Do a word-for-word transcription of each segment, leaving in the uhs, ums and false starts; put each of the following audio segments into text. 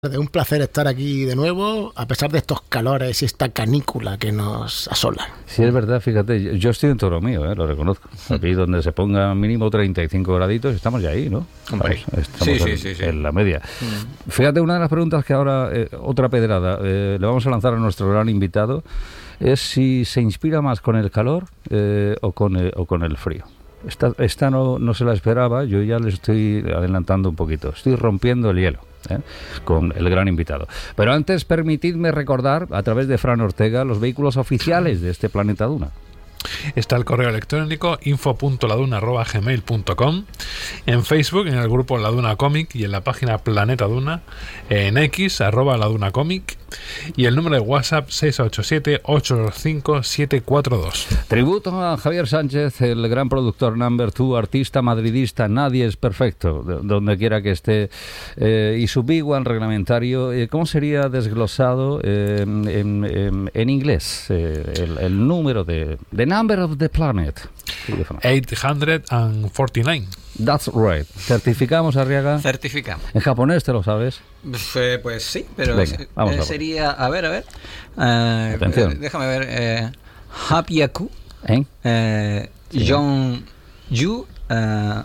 De un placer estar aquí de nuevo, a pesar de estos calores y esta canícula que nos asola. Sí, es verdad, fíjate, yo estoy en todo lo mío, ¿eh? Lo reconozco. Aquí donde se ponga mínimo treinta y cinco graditos, estamos ya ahí, ¿no? Hombre. Estamos Sí, en, sí, sí, sí. en la media. Mm. Fíjate, una de las preguntas que ahora, eh, otra pedrada, eh, le vamos a lanzar a nuestro gran invitado, es si se inspira más con el calor eh, o, con el, o con el frío. Esta, esta no, no se la esperaba, yo ya le estoy adelantando un poquito, estoy rompiendo el hielo. ¿Eh? Con el gran invitado. Pero antes, permitidme recordar, a través de Fran Ortega, los vehículos oficiales de este Planeta Duna. Está el correo electrónico info punto laduna arroba gmail punto com, en Facebook, en el grupo La Duna Comic, y en la página Planeta Duna, en X, arroba La Duna Comic, y el número de WhatsApp seis ocho siete, ocho dos cinco, siete cuatro dos. Tributo a Javier Sánchez, el gran productor number two, artista madridista, nadie es perfecto, de, donde quiera que esté, eh, y su big one reglamentario, eh, ¿cómo sería desglosado eh, en, en, en inglés? Eh, el, el número de, de Number of the Planet. ochocientos cuarenta y nueve. That's right. ¿Certificamos, Arriaga? Certificamos. ¿En japonés te lo sabes? Pues, pues sí, pero Venga, es, vamos eh, a sería... A ver, a ver. Eh, Atención. eh, déjame ver. Eh, Hapyaku. ¿Eh? Eh, Sí. John Yu. Eh,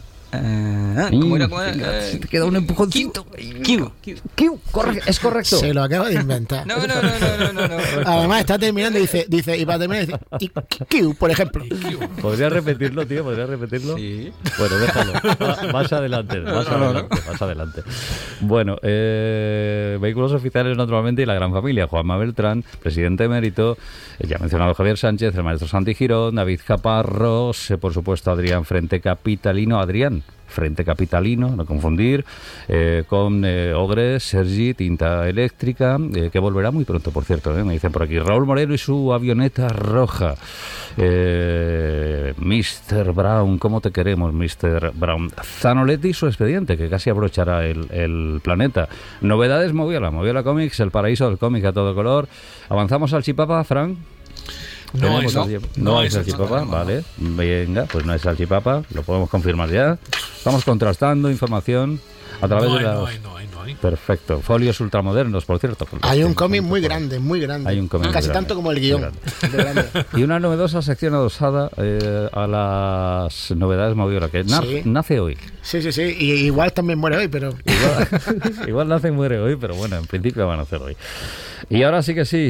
eh, ¿Cómo era? ¿Cómo era? Si te queda un empujoncito. Q. Q. Q, corre- es correcto. Se lo acaba de inventar. No, no, no, no, no, no, no. Además está terminando y dice, dice y para terminar dice, y Q, por ejemplo. ¿Podrías repetirlo, tío? ¿Podrías repetirlo? Sí. Bueno, déjalo. Va- Más adelante, más No, no, no. adelante, más adelante. Bueno, eh, vehículos oficiales naturalmente y la gran familia. Juanma Beltrán, presidente emérito, eh, ya mencionado Javier Sánchez, el maestro Santi Girón, David Caparrós, eh, por supuesto Adrián Frente Capitalino, Adrián Frente Capitalino, no confundir, eh, con eh, Ogres, Sergi, Tinta Eléctrica, eh, que volverá muy pronto, por cierto, eh, me dicen por aquí. Raúl Moreno y su avioneta roja. Eh, mister Brown, ¿cómo te queremos, mister Brown? Zanoletti y su expediente, que casi abrochará el, el planeta. Novedades Moviola, Moviola Comics, el paraíso del cómic a todo color. ¿Avanzamos al Chipapa, Fran? No hay, Tenemos no, al- no no hay hay salchipapa, salchipapa, vale. Venga, pues no hay salchipapa, lo podemos confirmar ya. Estamos contrastando información a través No de hay, las... no hay, no hay, no hay. Perfecto. Folios ultramodernos, por cierto. Hay un cómic muy grande, muy grande. Hay un cómic Casi muy grande, tanto como el muy guión. grande. De grande. Y una novedosa sección adosada eh, a las novedades Moviola, que na- Sí. nace hoy. Sí, sí, sí. Y igual también muere hoy, pero... Igual, igual nace y muere hoy, pero bueno, en principio van a hacer hoy. Y ahora sí que sí,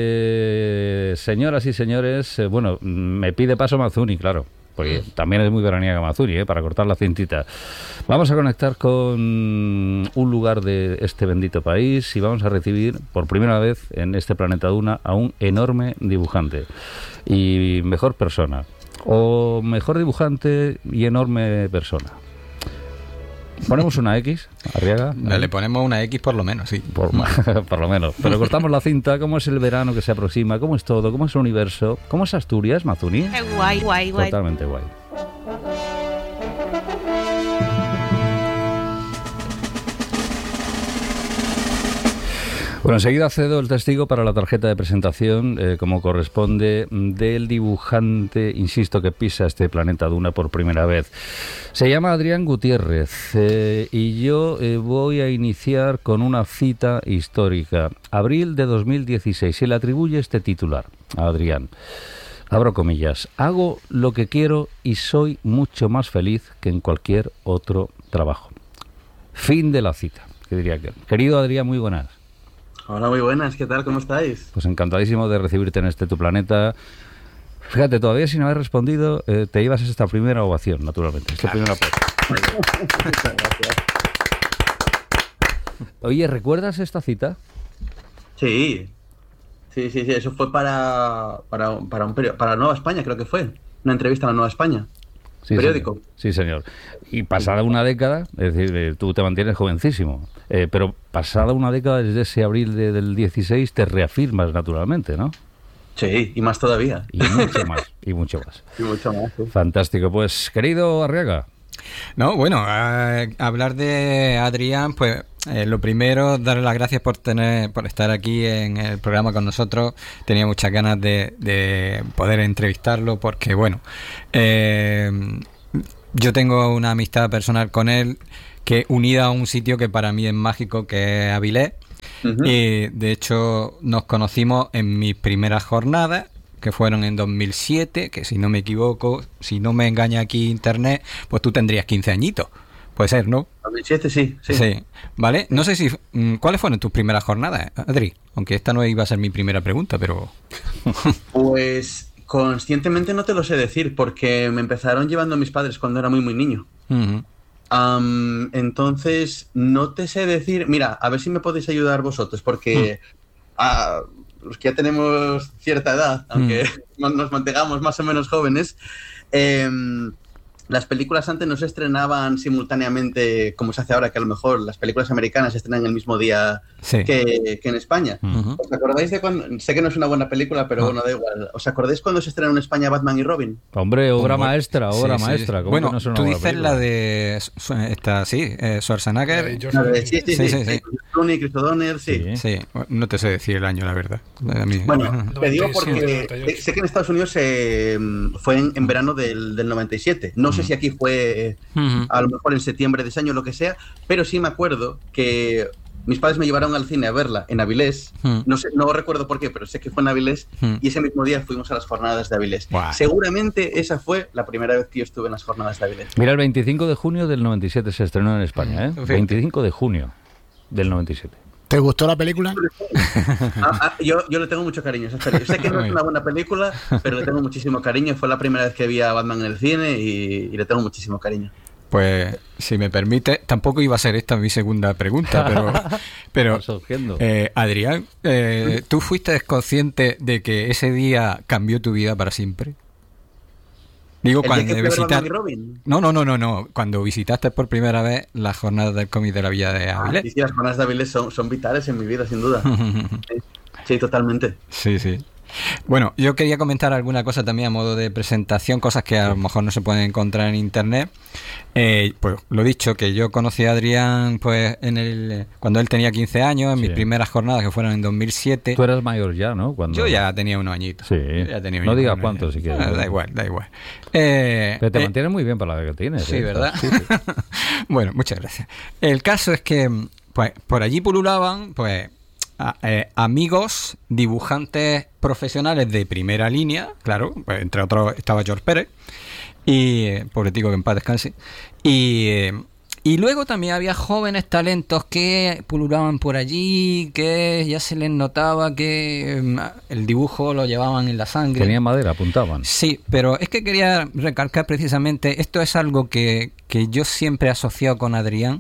eh, señoras y señores, eh, bueno, me pide paso Mazuni, claro, porque también es muy veraniega Mazuni, eh, para cortar la cintita. Vamos a conectar con un lugar de este bendito país y vamos a recibir por primera vez en este Planeta Duna a un enorme dibujante y mejor persona, o mejor dibujante y enorme persona. Ponemos una X, Arriaga. Le ponemos una X por lo menos, sí. Por, por lo menos. Pero cortamos la cinta. ¿Cómo es el verano que se aproxima? ¿Cómo es todo? ¿Cómo es el universo? ¿Cómo es Asturias, Mazuni? Qué guay, guay, guay. Totalmente guay. Bueno, enseguida cedo el testigo para la tarjeta de presentación, eh, como corresponde, del dibujante, insisto, que pisa este Planeta Duna por primera vez. Se llama Adrián Gutiérrez eh, y yo eh, voy a iniciar con una cita histórica. Abril de dos mil dieciséis. Se le atribuye este titular a Adrián. Abro comillas. Hago lo que quiero y soy mucho más feliz que en cualquier otro trabajo. Fin de la cita. ¿Qué diría que? Querido Adrián, muy buenas. Hola, muy buenas, ¿qué tal? ¿Cómo estáis? Pues encantadísimo de recibirte en este Tu Planeta. Fíjate, todavía sin haber respondido, eh, te llevas esta primera ovación, naturalmente. Este primer aplauso. Muchas gracias. Oye, ¿recuerdas esta cita? Sí, sí, sí, sí, eso fue para, para, para un periódico, para Nueva España, creo que fue. Una entrevista a la Nueva España. Sí, Periódico. Señor. Sí, señor. Y pasada una década, es decir, eh, tú te mantienes jovencísimo, eh, pero pasada una década desde ese abril de- del dieciséis te reafirmas naturalmente, ¿no? Sí, y más todavía. Y mucho más, y mucho más. Y mucho más. Sí. Fantástico. Pues, querido Arriaga. No, bueno, eh, hablar de Adrián, pues eh, lo primero, darle las gracias por tener, por estar aquí en el programa con nosotros. Tenía muchas ganas de, de poder entrevistarlo porque, bueno, eh, yo tengo una amistad personal con él que unida a un sitio que para mí es mágico, que es Avilés. Ujú. Y de hecho nos conocimos en mis primeras jornadas, que fueron en dos mil siete, que si no me equivoco, si no me engaña aquí internet, pues tú tendrías quince añitos. Puede ser, ¿no? dos mil siete, sí, sí. Sí. ¿Vale? No sé si... ¿Cuáles fueron tus primeras jornadas, Adri? Aunque esta no iba a ser mi primera pregunta, pero... Pues conscientemente no te lo sé decir, porque me empezaron llevando mis padres cuando era muy, muy niño. Uh-huh. Um, entonces, no te sé decir... Mira, a ver si me podéis ayudar vosotros, porque a los que ya tenemos cierta edad, aunque nos mantengamos más o menos jóvenes, eh, las películas antes no se estrenaban simultáneamente como se hace ahora, que a lo mejor las películas americanas se estrenan el mismo día Sí. que, que en España. Uh-huh. ¿Os acordáis de cuando...? Sé que no es una buena película, pero No. bueno, da igual. ¿Os acordáis cuando se estrenó en España Batman y Robin? Hombre, obra Como- maestra, obra Sí, sí, maestra. sí. ¿Cómo Bueno, que no es una tú buena dices película? la de... su- Esta, sí, eh, Schwarzenegger. Eh, George La de- Clooney. sí, sí, Sí, sí. sí, sí. sí. Clooney, Chris O'Donnell, sí. Sí. Sí, no te sé decir el año, la verdad. A mí- Bueno, Ujú. te digo noventa y siete, porque noventa y ocho. sé que en Estados Unidos eh, fue en, en verano del, del noventa y siete. No sé si aquí fue Ujú. a lo mejor en septiembre de ese año, lo que sea, pero sí me acuerdo que mis padres me llevaron al cine a verla en Avilés. Hmm. No sé, no recuerdo por qué, pero sé que fue en Avilés. Hmm. Y ese mismo día fuimos a las jornadas de Avilés. Guau. Seguramente esa fue la primera vez que yo estuve en las jornadas de Avilés. Mira, el veinticinco de junio del noventa y siete se estrenó en España, ¿eh? Fíjate. veinticinco de junio del noventa y siete. ¿Te gustó la película? Ah, ah, yo, yo le tengo mucho cariño a esa peli. Yo sé que no es una buena película, pero le tengo muchísimo cariño. Fue la primera vez que vi a Batman en el cine y, y le tengo muchísimo cariño. Pues, si me permite, tampoco iba a ser esta mi segunda pregunta, pero, pero Está surgiendo. eh, Adrián, eh, ¿tú fuiste consciente de que ese día cambió tu vida para siempre? Digo, ¿El día cuando que fui a ver visitar... Batman y Robin? No, no, no, no, no. Cuando visitaste por primera vez las jornadas del cómic de la Villa de Ah, Avilés. sí, sí, las jornadas de Avilés son, son vitales en mi vida, sin duda. Sí, sí, totalmente. Sí, sí. Bueno, yo quería comentar alguna cosa también a modo de presentación, cosas que a lo mejor no se pueden encontrar en internet. Eh, pues lo dicho, que yo conocí a Adrián pues en el cuando él tenía quince años, en Sí. mis primeras jornadas que fueron en dos mil siete. Tú eras mayor ya, ¿no? Cuando... Yo ya tenía unos añitos. Sí. Ya tenía No unos digas años. cuántos, si quieres. Ah, da igual, da igual. Eh, Pero te eh, mantienes muy bien para la edad que tienes. Sí, ¿eh? ¿verdad? Sí, sí. Bueno, muchas gracias. El caso es que pues por allí pululaban pues a- eh, amigos dibujantes profesionales de primera línea, claro, pues, entre otros estaba George Pérez y eh, pobretico que en paz descanse. Y eh, y luego también había jóvenes talentos que pululaban por allí, que ya se les notaba que eh, el dibujo lo llevaban en la sangre. Tenían madera, apuntaban. Sí, pero es que quería recalcar precisamente, esto es algo que, que yo siempre he asociado con Adrián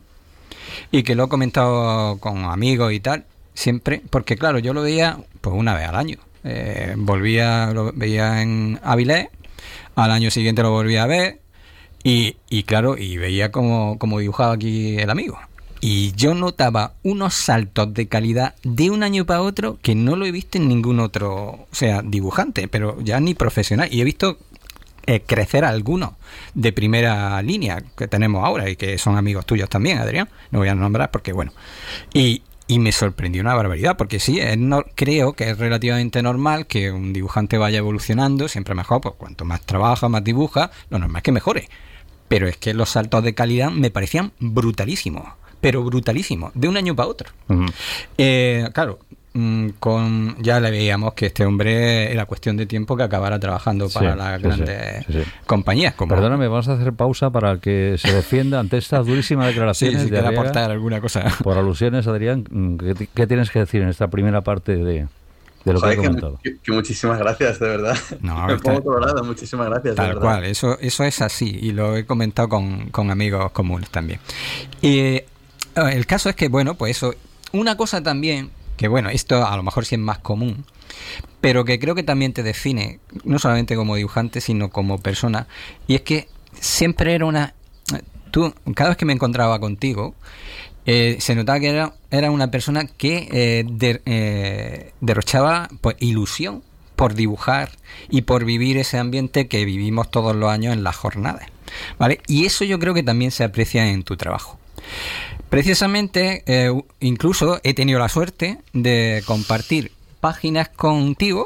y que lo he comentado con amigos y tal, siempre, porque claro, yo lo veía pues una vez al año. Eh, volvía, lo veía en Avilés, al año siguiente lo volvía a ver y, y claro, y veía cómo, cómo dibujaba aquí el amigo. Y yo notaba unos saltos de calidad de un año para otro que no lo he visto en ningún otro, o sea, dibujante, pero ya ni profesional. Y he visto eh, crecer a algunos de primera línea que tenemos ahora y que son amigos tuyos también, Adrián. No voy a nombrar porque, bueno. Y, y me sorprendió una barbaridad, porque sí, es no, creo que es relativamente normal que un dibujante vaya evolucionando, siempre mejor, pues cuanto más trabaja, más dibuja, lo normal es que mejore. Pero es que los saltos de calidad me parecían brutalísimos. Pero brutalísimo, de un año para otro. Ujú. Eh, claro, mm, con ya le veíamos que este hombre era cuestión de tiempo que acabara trabajando Sí, para las sí, grandes sí, sí. compañías. Como, Perdóname, vamos a hacer pausa para que se defienda ante estas durísimas sí, declaraciones si de quiere Arriaga. aportar alguna cosa. Por alusiones, Adrián, ¿qué, ti- qué tienes que decir en esta primera parte de, de lo Joder, que he que, comentado? que- que muchísimas gracias, de verdad. No, Me está- pongo colorado, muchísimas gracias, de Tal verdad. cual, eso, eso es así y lo he comentado con, con amigos comunes también. Y eh, el caso es que, bueno, pues eso, una cosa también, que bueno, esto a lo mejor sí es más común, pero que creo que también te define, no solamente como dibujante, sino como persona, y es que siempre era una... Tú, cada vez que me encontraba contigo, eh, se notaba que era, era una persona que eh, de- eh, derrochaba pues, ilusión por dibujar y por vivir ese ambiente que vivimos todos los años en las jornadas, ¿vale? Y eso yo creo que también se aprecia en tu trabajo. Precisamente, eh, incluso he tenido la suerte de compartir páginas contigo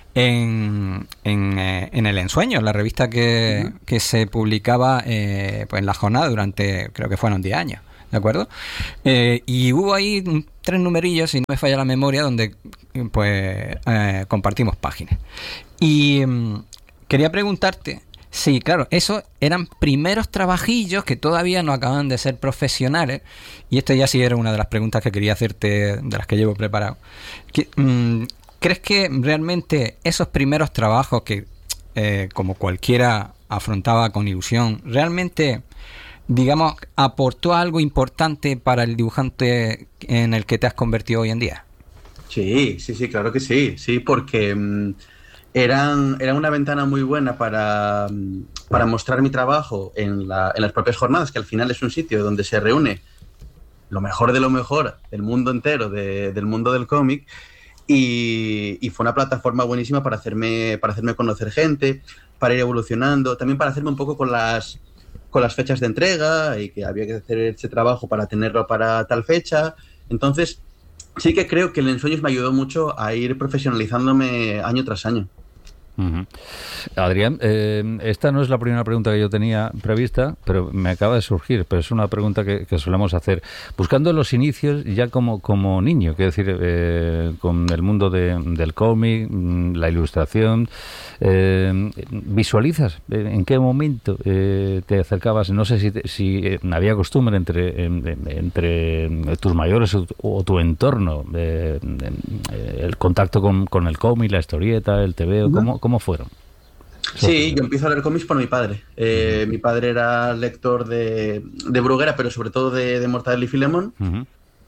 en, en, eh, en El Ensueño, la revista que, que se publicaba eh, pues en la jornada durante, creo que fueron diez años. ¿de acuerdo? Eh, y hubo ahí tres numerillos, si no me falla la memoria, donde pues eh, compartimos páginas. Y um, quería preguntarte, sí, claro, esos eran primeros trabajillos que todavía no acaban de ser profesionales, y esto ya sí era una de las preguntas que quería hacerte, de las que llevo preparado. ¿Qué, um, ¿Crees que realmente esos primeros trabajos que, eh, como cualquiera afrontaba con ilusión, realmente, digamos, aportó algo importante para el dibujante en el que te has convertido hoy en día? Sí, sí, sí, claro que sí, sí, porque mmm, eran, era una ventana muy buena para, para mostrar mi trabajo en, la, en las propias jornadas, que al final es un sitio donde se reúne lo mejor de lo mejor del mundo entero, de, del mundo del cómic, y, y fue una plataforma buenísima para hacerme, para hacerme conocer gente, para ir evolucionando, también para hacerme un poco con las, con las fechas de entrega, y que había que hacer ese trabajo para tenerlo para tal fecha. Entonces, sí que creo que el Ensueños me ayudó mucho a ir profesionalizándome año tras año. Uh-huh. Adrián, eh, esta no es la primera pregunta que yo tenía prevista, pero me acaba de surgir, pero es una pregunta que, que solemos hacer. Buscando los inicios ya como, como niño, quiero decir, eh, con el mundo de, del cómic, la ilustración, eh, ¿visualizas en qué momento eh, te acercabas? No sé si, te, si eh, había costumbre entre, en, entre tus mayores o, o tu entorno, eh, el contacto con, con el cómic, la historieta, el tebeo, ¿cómo, ¿cómo fueron? Sí, yo empiezo a leer cómics por mi padre. Eh, uh-huh. Mi padre era lector de, de Bruguera, pero sobre todo de, de Mortadelo y Filemón. Uh-huh.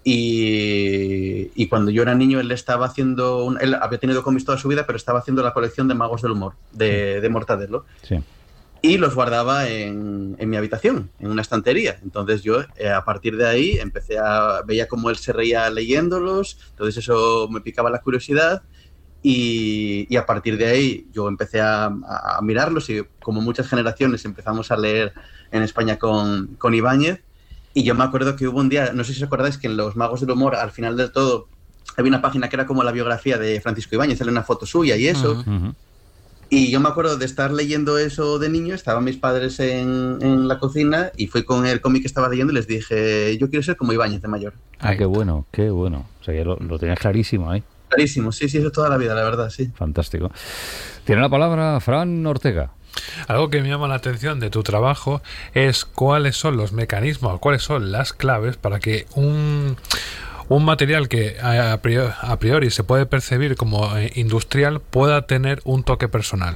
Y, y cuando yo era niño, él estaba haciendo. Un, él había tenido cómics toda su vida, pero estaba haciendo la colección de Magos del Humor de, de Mortadelo. Sí. Y los guardaba en, en mi habitación, en una estantería. Entonces yo, eh, a partir de ahí, empecé a. Veía cómo él se reía leyéndolos. Entonces eso me picaba la curiosidad. Y, y a partir de ahí yo empecé a, a mirarlos, y como muchas generaciones empezamos a leer en España con, con Ibáñez. Y yo me acuerdo que hubo un día, no sé si os acordáis, que en los Magos del Humor, al final del todo, había una página que era como la biografía de Francisco Ibáñez, sale una foto suya y eso. Uh-huh. Y yo me acuerdo de estar leyendo eso de niño, estaban mis padres en, en la cocina, y fui con el cómic que estaba leyendo y les dije, yo quiero ser como Ibáñez de mayor. Ah, qué bueno, qué bueno. O sea, que lo, lo tenías clarísimo ahí. Clarísimo, sí, sí, eso toda la vida, la verdad, sí. Fantástico. Tiene la palabra Fran Ortega. Algo que me llama la atención de tu trabajo es cuáles son los mecanismos, cuáles son las claves para que un, un material que a priori, a priori se puede percibir como industrial pueda tener un toque personal.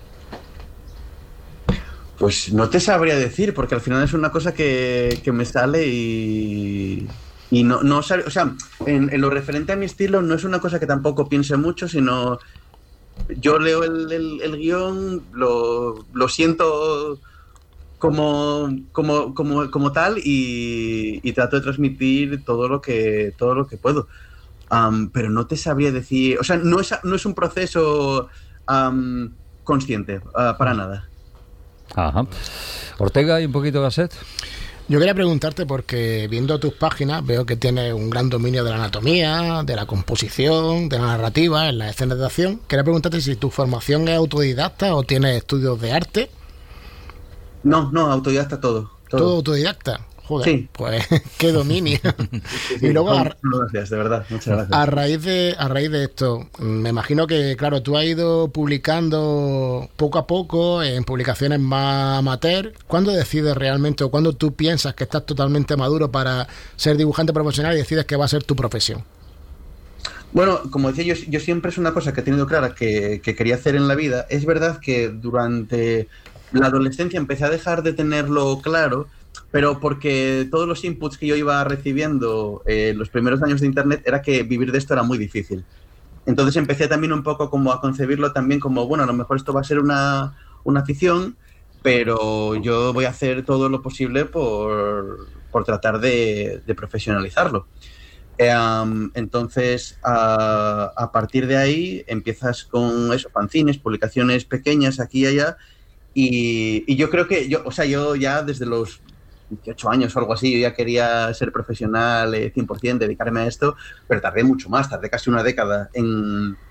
Pues no te sabría decir, porque al final es una cosa que, que me sale y... Y no, no, o sea, en, en lo referente a mi estilo no es una cosa que tampoco piense mucho, sino yo leo el, el, el guión, lo, lo siento como, como, como, como tal y, y trato de transmitir todo lo que, todo lo que puedo. Um, pero no te sabría decir, o sea, no es, no es un proceso um, consciente, uh, para nada. Ajá. Ortega y un poquito Gasset. Yo quería preguntarte, porque viendo tus páginas veo que tienes un gran dominio de la anatomía, de la composición, de la narrativa en las escenas de acción. Quería preguntarte si tu formación es autodidacta o tienes estudios de arte. No, no, autodidacta todo. Todo, ¿Todo autodidacta? Joder, sí. Pues qué dominio. Sí, sí, y luego, a, gracias, de verdad, muchas gracias. A raíz de, a raíz de esto, me imagino que, claro, tú has ido publicando poco a poco en publicaciones más amateur. ¿Cuándo decides realmente, o cuándo tú piensas que estás totalmente maduro para ser dibujante profesional y decides que va a ser tu profesión? Bueno, como decía yo, yo siempre es una cosa que he tenido clara que, que quería hacer en la vida. Es verdad que durante la adolescencia empecé a dejar de tenerlo claro, pero porque todos los inputs que yo iba recibiendo en eh, los primeros años de Internet era que vivir de esto era muy difícil. Entonces empecé también un poco como a concebirlo también como, bueno, a lo mejor esto va a ser una, una afición, pero yo voy a hacer todo lo posible por, por tratar de, de profesionalizarlo. Eh, um, entonces, a, a partir de ahí empiezas con eso, fanzines, publicaciones pequeñas aquí y allá, y, y yo creo que, yo, o sea, yo ya desde los dieciocho años o algo así, yo ya quería ser profesional eh, cien por ciento, dedicarme a esto, pero tardé mucho más, tardé casi una década en,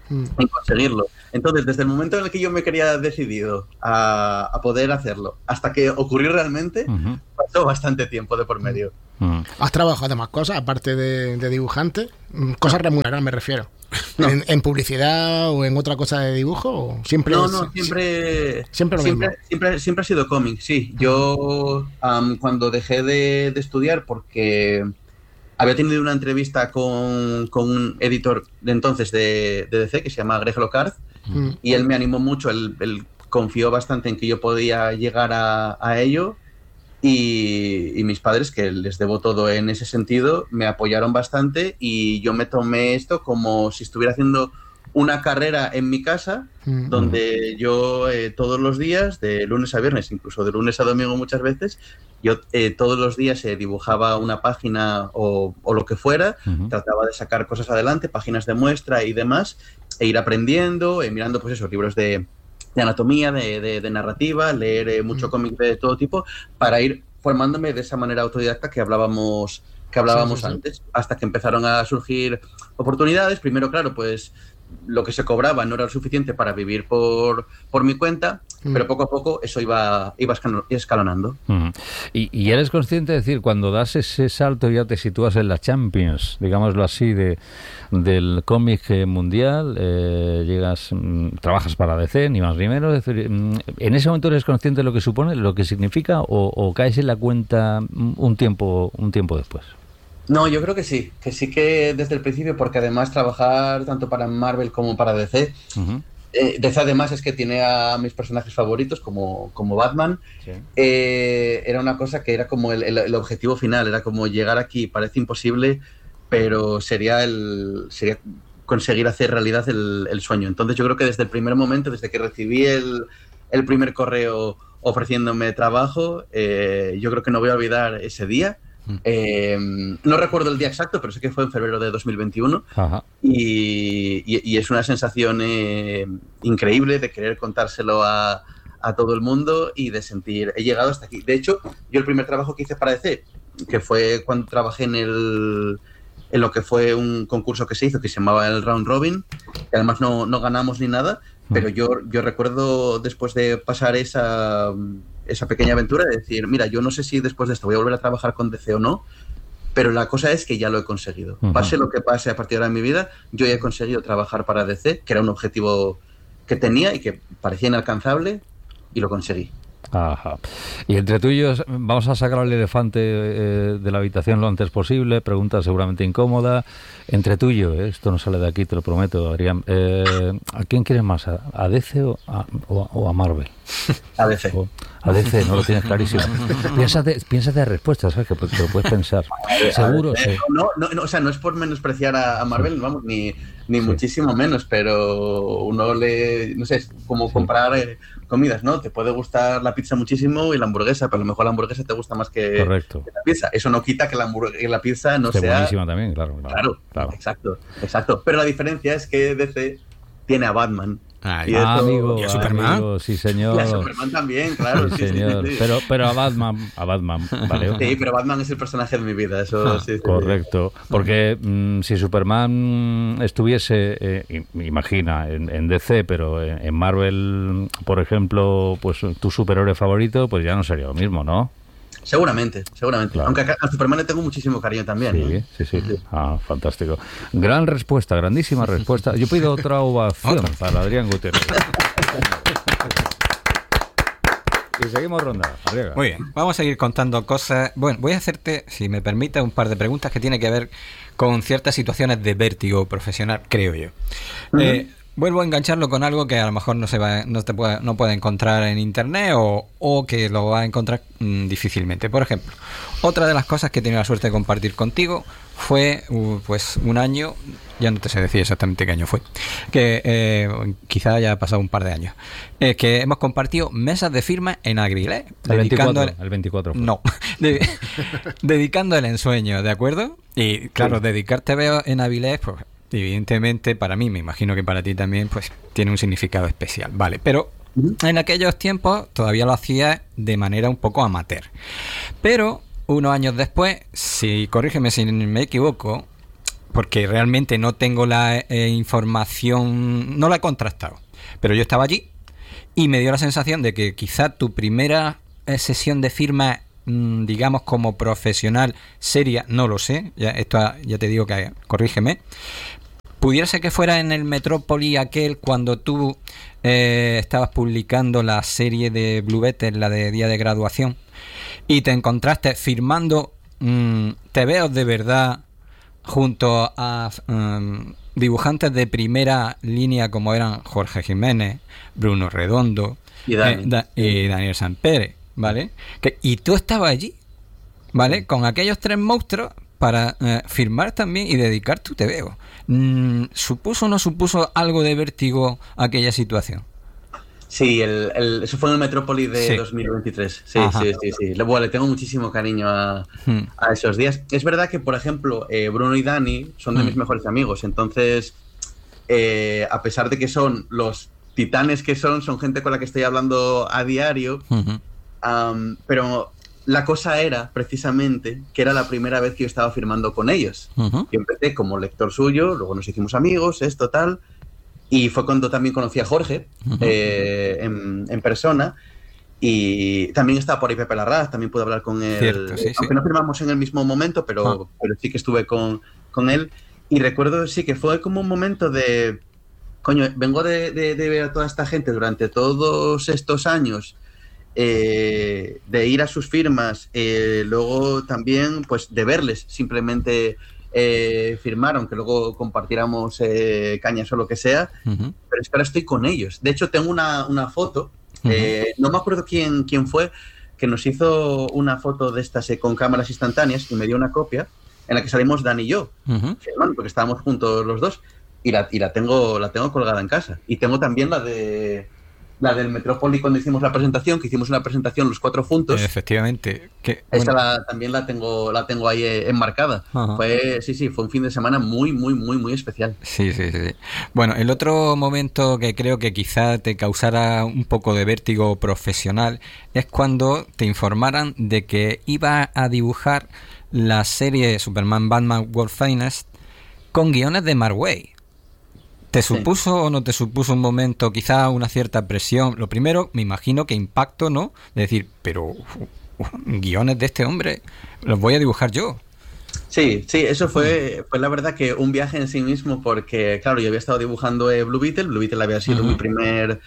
mm. en conseguirlo. Entonces, desde el momento en el que yo me quería decidido a, a poder hacerlo, hasta que ocurrió realmente, uh-huh. pasó bastante tiempo de por medio. Uh-huh. ¿Has trabajado de más cosas, aparte de, de dibujante? Cosas remuneradas, me refiero. No. ¿En, ¿En publicidad o en otra cosa de dibujo? ¿O siempre no, es, no, siempre siempre, lo siempre, mismo? siempre, siempre ha sido cómic, sí. Yo, um, cuando dejé de, de estudiar, porque había tenido una entrevista con, con un editor de entonces de, de D C que se llama Greg Locard, mm. y él me animó mucho, él, él confió bastante en que yo podía llegar a, a ello, y, y mis padres, que les debo todo en ese sentido, me apoyaron bastante, y yo me tomé esto como si estuviera haciendo una carrera en mi casa, mm. donde yo eh, todos los días, de lunes a viernes, incluso de lunes a domingo muchas veces, yo eh, todos los días eh, dibujaba una página o, o lo que fuera, uh-huh. trataba de sacar cosas adelante, páginas de muestra y demás, e ir aprendiendo, eh, mirando pues esos libros de, de anatomía, de, de, de narrativa, leer eh, mucho uh-huh. cómic de todo tipo, para ir formándome de esa manera autodidacta que hablábamos, que hablábamos sí, sí, antes, sí. hasta que empezaron a surgir oportunidades. Primero, claro, pues lo que se cobraba no era lo suficiente para vivir por, por mi cuenta, mm. pero poco a poco eso iba, iba escalonando. Mm. Y, y eres consciente de decir, cuando das ese salto ya te sitúas en la Champions, digámoslo así, de del cómic mundial, eh, llegas, mm, trabajas para D C, ni más ni menos, es decir, mm, ¿en ese momento eres consciente de lo que supone, lo que significa, o, o caes en la cuenta un tiempo, un tiempo después? No, yo creo que sí, que sí que desde el principio, porque además trabajar tanto para Marvel como para D C, uh-huh. eh, D C además es que tiene a mis personajes favoritos como, como Batman, sí. eh, era una cosa que era como el, el, el objetivo final, era como llegar aquí, parece imposible, pero sería, el, sería conseguir hacer realidad el, el sueño. Entonces yo creo que desde el primer momento, desde que recibí el, el primer correo ofreciéndome trabajo, eh, yo creo que no voy a olvidar ese día. Eh, no recuerdo el día exacto, pero sé que fue en febrero de dos mil veintiuno. Ajá. Y, y, y es una sensación eh, increíble de querer contárselo a, a todo el mundo y de sentir, he llegado hasta aquí. De hecho, yo el primer trabajo que hice para D C, que fue cuando trabajé en el en lo que fue un concurso que se hizo que se llamaba el Round Robin, que además no, no ganamos ni nada, pero yo, yo recuerdo después de pasar esa, esa pequeña aventura de decir, mira, yo no sé si después de esto voy a volver a trabajar con D C o no, pero la cosa es que ya lo he conseguido. Uh-huh. Pase lo que pase a partir de ahora en mi vida, yo ya he conseguido trabajar para D C, que era un objetivo que tenía y que parecía inalcanzable, y lo conseguí. Ajá. Y entre tú y yo vamos a sacar al elefante eh, de la habitación lo antes posible. Pregunta seguramente incómoda. Entre tú y yo, eh, esto no sale de aquí, te lo prometo, Adrián. Eh, ¿A quién quieres más? ¿A, a D C o a, o, o a Marvel? A D C. O, a D C, no lo tienes clarísimo. Piénsate, piénsate de respuestas, ¿sabes? Que te lo puedes pensar. Seguro, sí. No, no, no, o sea, no es por menospreciar a, a Marvel, sí. vamos, ni, ni sí. muchísimo menos, pero uno le, no sé, es como sí. comprar eh, comidas, ¿no? Te puede gustar la pizza muchísimo y la hamburguesa, pero a lo mejor la hamburguesa te gusta más que, Correcto. que la pizza. Eso no quita que la, que la pizza no Esté sea... buenísima también, claro, claro. Claro, claro, exacto, exacto. Pero la diferencia es que D C tiene a Batman. Ah, y ah, amigo, ¿Y a Superman? Amigo, sí, señor. Y a Superman también, claro. Sí, sí, señor. Sí, sí. Pero, pero a Batman, a Batman, ¿vale? Sí, pero Batman es el personaje de mi vida, eso ah, sí, sí. Correcto. Porque mmm, si Superman estuviese, eh, imagina, en, en D C, pero en, en Marvel, por ejemplo, pues tu superhéroe favorito, pues ya no sería lo mismo, ¿no? Seguramente, seguramente. Claro. Aunque a Superman le tengo muchísimo cariño también. Sí, ¿eh? sí, sí, sí. Ah, fantástico. Gran respuesta, grandísima respuesta. Yo pido otra ovación ¿Otra? para Adrián Gutiérrez. Y seguimos ronda. Arriba. Muy bien, vamos a seguir contando cosas. Bueno, voy a hacerte, si me permite, un par de preguntas que tienen que ver con ciertas situaciones de vértigo profesional, creo yo. Uh-huh. Eh, Vuelvo a engancharlo con algo que a lo mejor no se va, no te puede, no puede encontrar en internet o, o que lo va a encontrar mmm, difícilmente. Por ejemplo, otra de las cosas que he tenido la suerte de compartir contigo fue uh, pues un año, ya no te sé decir exactamente qué año fue, que eh, quizá haya pasado un par de años, eh, que hemos compartido mesas de firma en Aguilé. El veinticuatro, el, el veinticuatro fue. No, de, dedicando el ensueño, ¿de acuerdo? Y claro, sí. dedicarte veo en Avilés, pues evidentemente para mí, me imagino que para ti también, pues tiene un significado especial, vale, pero en aquellos tiempos todavía lo hacía de manera un poco amateur, pero unos años después, si corrígeme si me equivoco, porque realmente no tengo la eh, información, no la he contrastado, pero yo estaba allí y me dio la sensación de que quizá tu primera eh, sesión de firma, mmm, digamos como profesional seria, no lo sé, ya, esto ya te digo que corrígeme, pudiera ser que fuera en el Metrópoli aquel cuando tú eh, estabas publicando la serie de Blue Beetle, la de día de graduación, y te encontraste firmando mmm, tebeos de verdad junto a um, dibujantes de primera línea como eran Jorge Jiménez, Bruno Redondo y, Dani. eh, da, y Daniel Sampere, ¿vale? Que, y tú estabas allí, ¿vale? Con aquellos tres monstruos para eh, firmar también y dedicar tu tebeo. Mm, ¿Supuso o no supuso algo de vértigo aquella situación? Sí, el, el, eso fue en el Metrópoli de sí. dos mil veintitrés. Sí, Ajá. sí, sí, sí. Le, bueno, le tengo muchísimo cariño a, hmm. a esos días. Es verdad que, por ejemplo, eh, Bruno y Dani son de hmm. mis mejores amigos. Entonces, eh, a pesar de que son los titanes que son, son gente con la que estoy hablando a diario. Hmm. Um, pero la cosa era, precisamente, que era la primera vez que yo estaba firmando con ellos. Uh-huh. Yo empecé como lector suyo, luego nos hicimos amigos, esto, tal... Y fue cuando también conocí a Jorge uh-huh. eh, en, en persona. Y también estaba por ahí Pepe Larraz, también pude hablar con él. Cierto, sí, aunque sí. no firmamos en el mismo momento, pero, uh-huh. pero sí que estuve con, con él. Y recuerdo, sí, que fue como un momento de... Coño, vengo de, de, de ver a toda esta gente durante todos estos años, eh, de ir a sus firmas, eh, luego también, pues, de verles simplemente... Eh, firmar, aunque luego compartiéramos eh, cañas o lo que sea, uh-huh. pero es que ahora estoy con ellos. De hecho, tengo una, una foto, uh-huh. eh, no me acuerdo quién, quién fue, que nos hizo una foto de estas eh, con cámaras instantáneas y me dio una copia en la que salimos Dan y yo, uh-huh. firmando, porque estábamos juntos los dos, y la, y la tengo la tengo colgada en casa. Y tengo también la de la del Metrópoli cuando hicimos la presentación, que hicimos una presentación los cuatro juntos. Efectivamente. Que, Esa bueno. la, también la tengo la tengo ahí eh, enmarcada. Ajá. Fue, sí, sí, fue un fin de semana muy, muy, muy, muy especial. Sí, sí, sí. Bueno, el otro momento que creo que quizá te causara un poco de vértigo profesional es cuando te informaran de que iba a dibujar la serie Superman Batman World Finest con guiones de Mark Waid. ¿Te supuso sí. o no te supuso un momento, quizá una cierta presión? Lo primero, me imagino que impacto, ¿no? De decir, pero uh, uh, guiones de este hombre los voy a dibujar yo. Sí, sí, eso fue, fue la verdad que un viaje en sí mismo, porque, claro, yo había estado dibujando eh, Blue Beetle. Blue Beetle había sido uh-huh. mi primer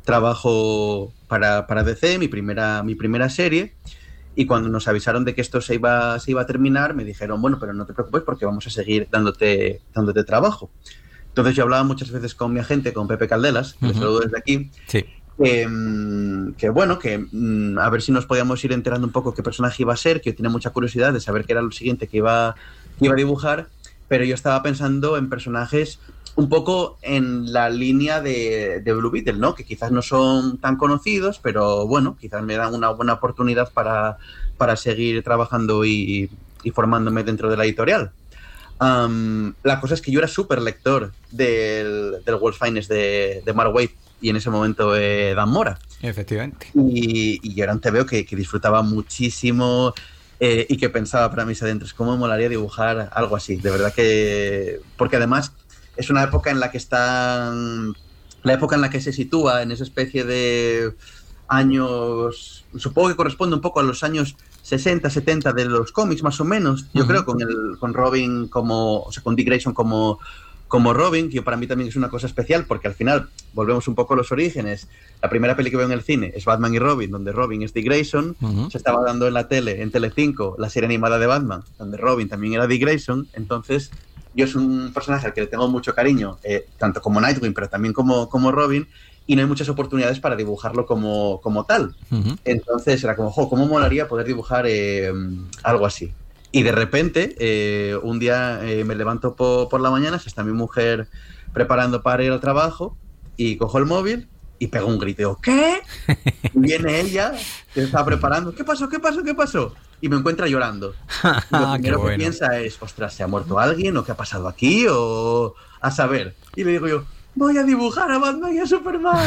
trabajo para, para D C, mi primera, mi primera serie. Y cuando nos avisaron de que esto se iba, se iba a terminar, me dijeron, bueno, pero no te preocupes porque vamos a seguir dándote, dándote trabajo. Entonces yo hablaba muchas veces con mi agente, con Pepe Caldelas, que uh-huh. le saludo desde aquí, sí. que, que bueno, que a ver si nos podíamos ir enterando un poco qué personaje iba a ser, que yo tenía mucha curiosidad de saber qué era lo siguiente que iba, que iba a dibujar, pero yo estaba pensando en personajes un poco en la línea de, de Blue Beetle, ¿no? Que quizás no son tan conocidos, pero bueno, quizás me dan una buena oportunidad para, para seguir trabajando y, y formándome dentro de la editorial. Um, la cosa es que yo era súper lector del, del World Finest de, de Mark Waid y en ese momento eh, Dan Mora. Efectivamente. Y, y yo era un tebeo que, que disfrutaba muchísimo eh, y que pensaba para mis adentros cómo me molaría dibujar algo así. De verdad que... Porque además es una época en la que están... La época en la que se sitúa en esa especie de años... Supongo que corresponde un poco a los años sesenta, setenta de los cómics, más o menos. Yo uh-huh. creo con el con Robin como... O sea, con Dick Grayson como, como Robin, que para mí también es una cosa especial, porque al final volvemos un poco a los orígenes. La primera peli que veo en el cine es Batman y Robin, donde Robin es Dick Grayson. Uh-huh. Se estaba dando en la tele, en Telecinco, la serie animada de Batman, donde Robin también era Dick Grayson. Entonces, yo soy un personaje al que le tengo mucho cariño, eh, tanto como Nightwing, pero también como, como Robin, y no hay muchas oportunidades para dibujarlo como, como tal. Uh-huh. Entonces era como, jo, ¿cómo molaría poder dibujar eh, algo así? Y de repente, eh, un día eh, me levanto po, por la mañana, se está mi mujer preparando para ir al trabajo, y cojo el móvil y pego un grito. Digo, ¿qué? Viene ella, que se estaba preparando. ¿Qué pasó? ¿Qué pasó? ¿Qué pasó? Y me encuentra llorando. Y lo primero bueno. que piensa es, ostras, ¿se ha muerto alguien? ¿O qué ha pasado aquí? O a saber. Y le digo yo, voy a dibujar a Batman y a Superman.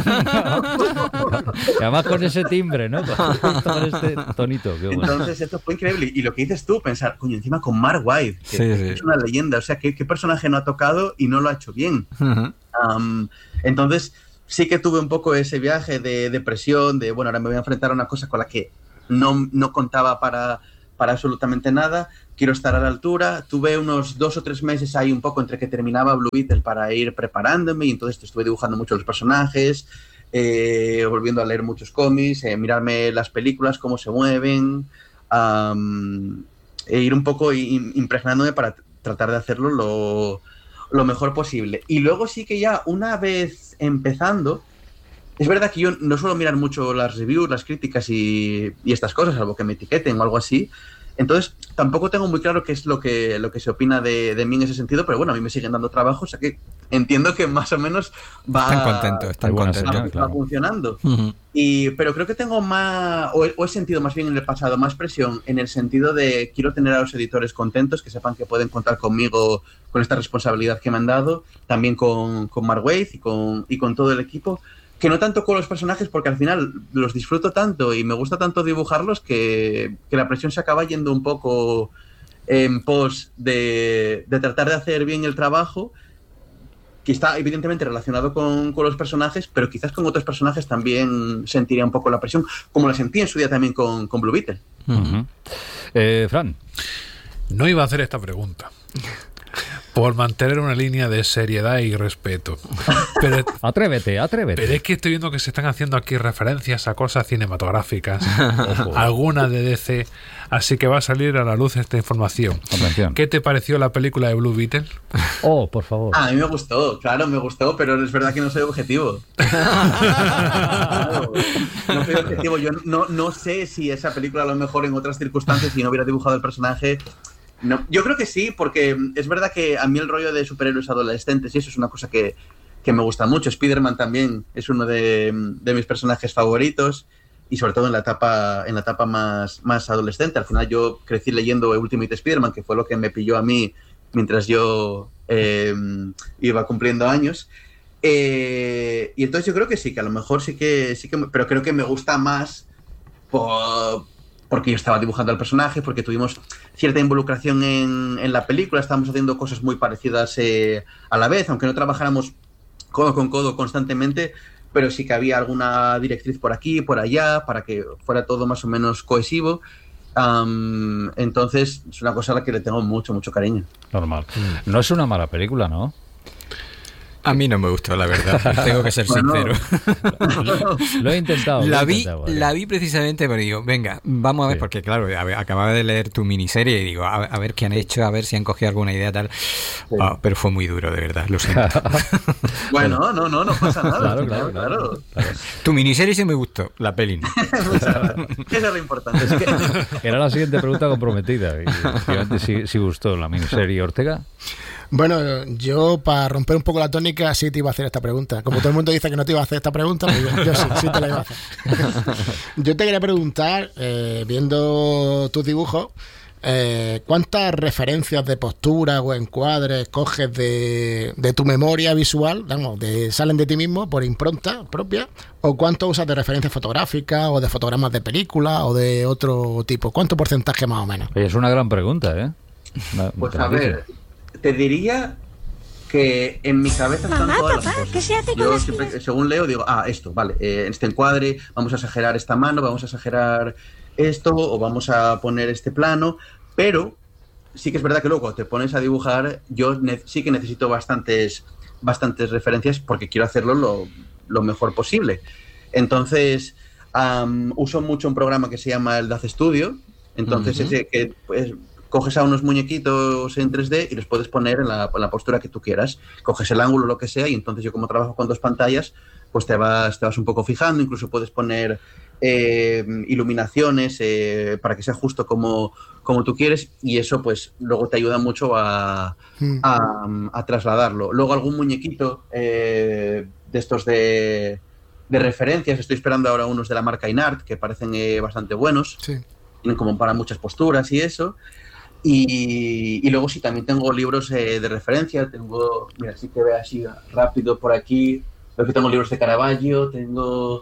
Y además con ese timbre, ¿no? Con este tonito. Qué bueno. Entonces esto fue increíble. Y lo que dices tú, pensar, coño, encima con Mark Waid, que, Sí, que sí. es una leyenda. O sea, ¿qué, qué personaje no ha tocado y no lo ha hecho bien? Ujú. Um, entonces sí que tuve un poco ese viaje de depresión, de, bueno, ahora me voy a enfrentar a una cosa con la que no, no contaba para, para absolutamente nada. Quiero estar a la altura. Tuve unos dos o tres meses ahí un poco entre que terminaba Blue Beetle para ir preparándome y entonces estuve dibujando mucho los personajes, eh, volviendo a leer muchos cómics, eh, mirarme las películas, cómo se mueven, um, e ir un poco in, impregnándome para t- tratar de hacerlo lo, lo mejor posible. Y luego sí que ya una vez empezando, es verdad que yo no suelo mirar mucho las reviews, las críticas y, y estas cosas, salvo que me etiqueten o algo así. Entonces, tampoco tengo muy claro qué es lo que, lo que se opina de, de mí en ese sentido, pero bueno, a mí me siguen dando trabajo, o sea que entiendo que más o menos va, Están contentos, están Hay buena contentos. señal, va claro. funcionando. Ujú. Y, pero creo que tengo más, o he, o he sentido más bien en el pasado, más presión en el sentido de quiero tener a los editores contentos, que sepan que pueden contar conmigo con esta responsabilidad que me han dado, también con, con Mark Waid y con, y con todo el equipo, que no tanto con los personajes, porque al final los disfruto tanto y me gusta tanto dibujarlos que, que la presión se acaba yendo un poco en pos de, de tratar de hacer bien el trabajo, que está evidentemente relacionado con, con los personajes, pero quizás con otros personajes también sentiría un poco la presión, como la sentí en su día también con, con Blue Beetle. Ujú. Eh, Fran. No iba a hacer esta pregunta. Por mantener una línea de seriedad y respeto. Pero, Atrévete, atrévete. pero es que estoy viendo que se están haciendo aquí referencias a cosas cinematográficas, Ojo. algunas de D C, así que va a salir a la luz esta información. Atención. ¿Qué te pareció la película de Blue Beetle? Oh, por favor. Ah, a mí me gustó, claro, me gustó, pero es verdad que no soy objetivo. Claro, no soy objetivo. Yo no, no sé si esa película a lo mejor en otras circunstancias, si no hubiera dibujado el personaje... No, yo creo que sí, porque es verdad que a mí el rollo de superhéroes adolescentes y eso es una cosa que, que me gusta mucho. Spider-Man también es uno de, de mis personajes favoritos y sobre todo en la etapa, en la etapa más, más adolescente. Al final yo crecí leyendo Ultimate Spider-Man, que fue lo que me pilló a mí mientras yo eh, iba cumpliendo años. Eh, y entonces yo creo que sí, que a lo mejor sí que... sí que pero creo que me gusta más por... porque yo estaba dibujando al personaje, porque tuvimos cierta involucración en, en la película, estábamos haciendo cosas muy parecidas eh, a la vez, aunque no trabajáramos codo con codo constantemente, pero sí que había alguna directriz por aquí, por allá, para que fuera todo más o menos cohesivo. Um, entonces, es una cosa a la que le tengo mucho, mucho cariño. Normal. No es una mala película, ¿no? A mí no me gustó, la verdad. Tengo que ser Bueno. sincero. Lo he intentado. lo La he vi, intentado, vale. la vi precisamente, pero digo, venga, vamos a ver, Sí. porque claro, a ver, acababa de leer tu miniserie y digo, a, a ver qué han hecho, a ver si han cogido alguna idea tal. Ah, pero fue muy duro, de verdad, lo siento. Bueno, no, no, no pasa nada. Claro, claro, claro. Tu miniserie sí me gustó, la peli no. Muchas gracias. Eso es lo importante. Es que... Era la siguiente pregunta comprometida. Y efectivamente sí, sí gustó la miniserie. Ortega. Bueno, yo para romper un poco la tónica sí te iba a hacer esta pregunta. Como todo el mundo dice que no te iba a hacer esta pregunta, pues yo, yo sí, sí te la iba a hacer. Yo te quería preguntar, eh, viendo tus dibujos, eh, ¿cuántas referencias de postura o encuadres coges de, de tu memoria visual, vamos, de, salen de ti mismo por impronta propia? ¿O cuánto usas de referencias fotográficas o de fotogramas de película o de otro tipo? ¿Cuánto porcentaje más o menos? Es una gran pregunta, ¿eh? Una- Pues te a la dije. ver, te diría que en mi cabeza están Mamá, todas las papá, cosas. ¿qué se hace con Yo las siempre, tiras? según leo, digo, ah, esto, vale, eh, este encuadre, vamos a exagerar esta mano, vamos a exagerar esto, o vamos a poner este plano, pero sí que es verdad que luego cuando te pones a dibujar, yo ne- sí que necesito bastantes, bastantes referencias porque quiero hacerlo lo, lo mejor posible. Entonces, am, uso mucho un programa que se llama el D A Z Studio, entonces Ujú. ese que pues, coges a unos muñequitos en tres D y los puedes poner en la, en la postura que tú quieras. Coges el ángulo, lo que sea, y entonces yo como trabajo con dos pantallas, pues te vas, te vas un poco fijando, incluso puedes poner eh, iluminaciones eh, para que sea justo como, como tú quieres, y eso pues luego te ayuda mucho a, Mm. a, a trasladarlo. Luego algún muñequito eh, de estos de, de referencias, estoy esperando ahora unos de la marca Inart, que parecen eh, bastante buenos, Sí. tienen como para muchas posturas y eso. Y, y luego sí, también tengo libros eh, de referencia. Tengo, mira, sí que ve así rápido por aquí. Creo que tengo libros de Caravaggio, tengo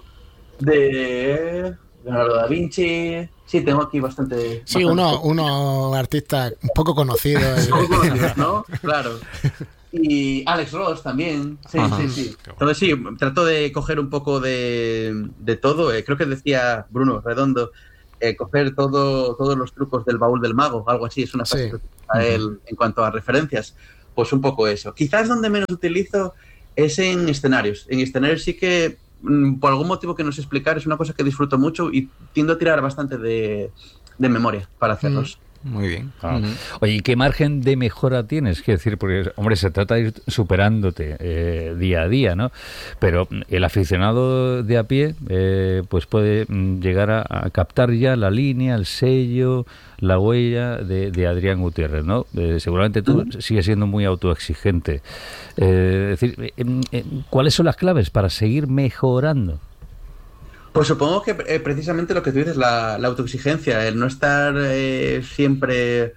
de Leonardo da Vinci. Sí, tengo aquí bastante. Sí, bastante uno, unos artistas un poco conocidos. Poco conocidos, ¿no? Claro. Y Alex Ross también. Sí, Ajá. sí, sí. Entonces sí, trato de coger un poco de, de todo. Eh, creo que decía Bruno Redondo, eh, coger todo, todos los trucos del baúl del mago, algo así. Es una frase Sí. que utiliza él en cuanto a referencias. Pues un poco eso. Quizás donde menos utilizo es en escenarios. En escenarios sí que, mm, por algún motivo que no sé explicar, es una cosa que disfruto mucho y tiendo a tirar bastante de, de memoria para hacerlos. Muy bien. Ah. Ujú. Oye, ¿y qué margen de mejora tienes? Quiero decir, porque, hombre, se trata de ir superándote eh, día a día, ¿no? Pero el aficionado de a pie, eh, pues puede mm, llegar a, a captar ya la línea, el sello, la huella de, de Adrián Gutiérrez, ¿no? Eh, seguramente tú sigues siendo muy autoexigente. Eh, es decir, eh, eh, ¿cuáles son las claves para seguir mejorando? Pues supongo que eh, precisamente lo que tú dices, la, la autoexigencia, el no estar eh, siempre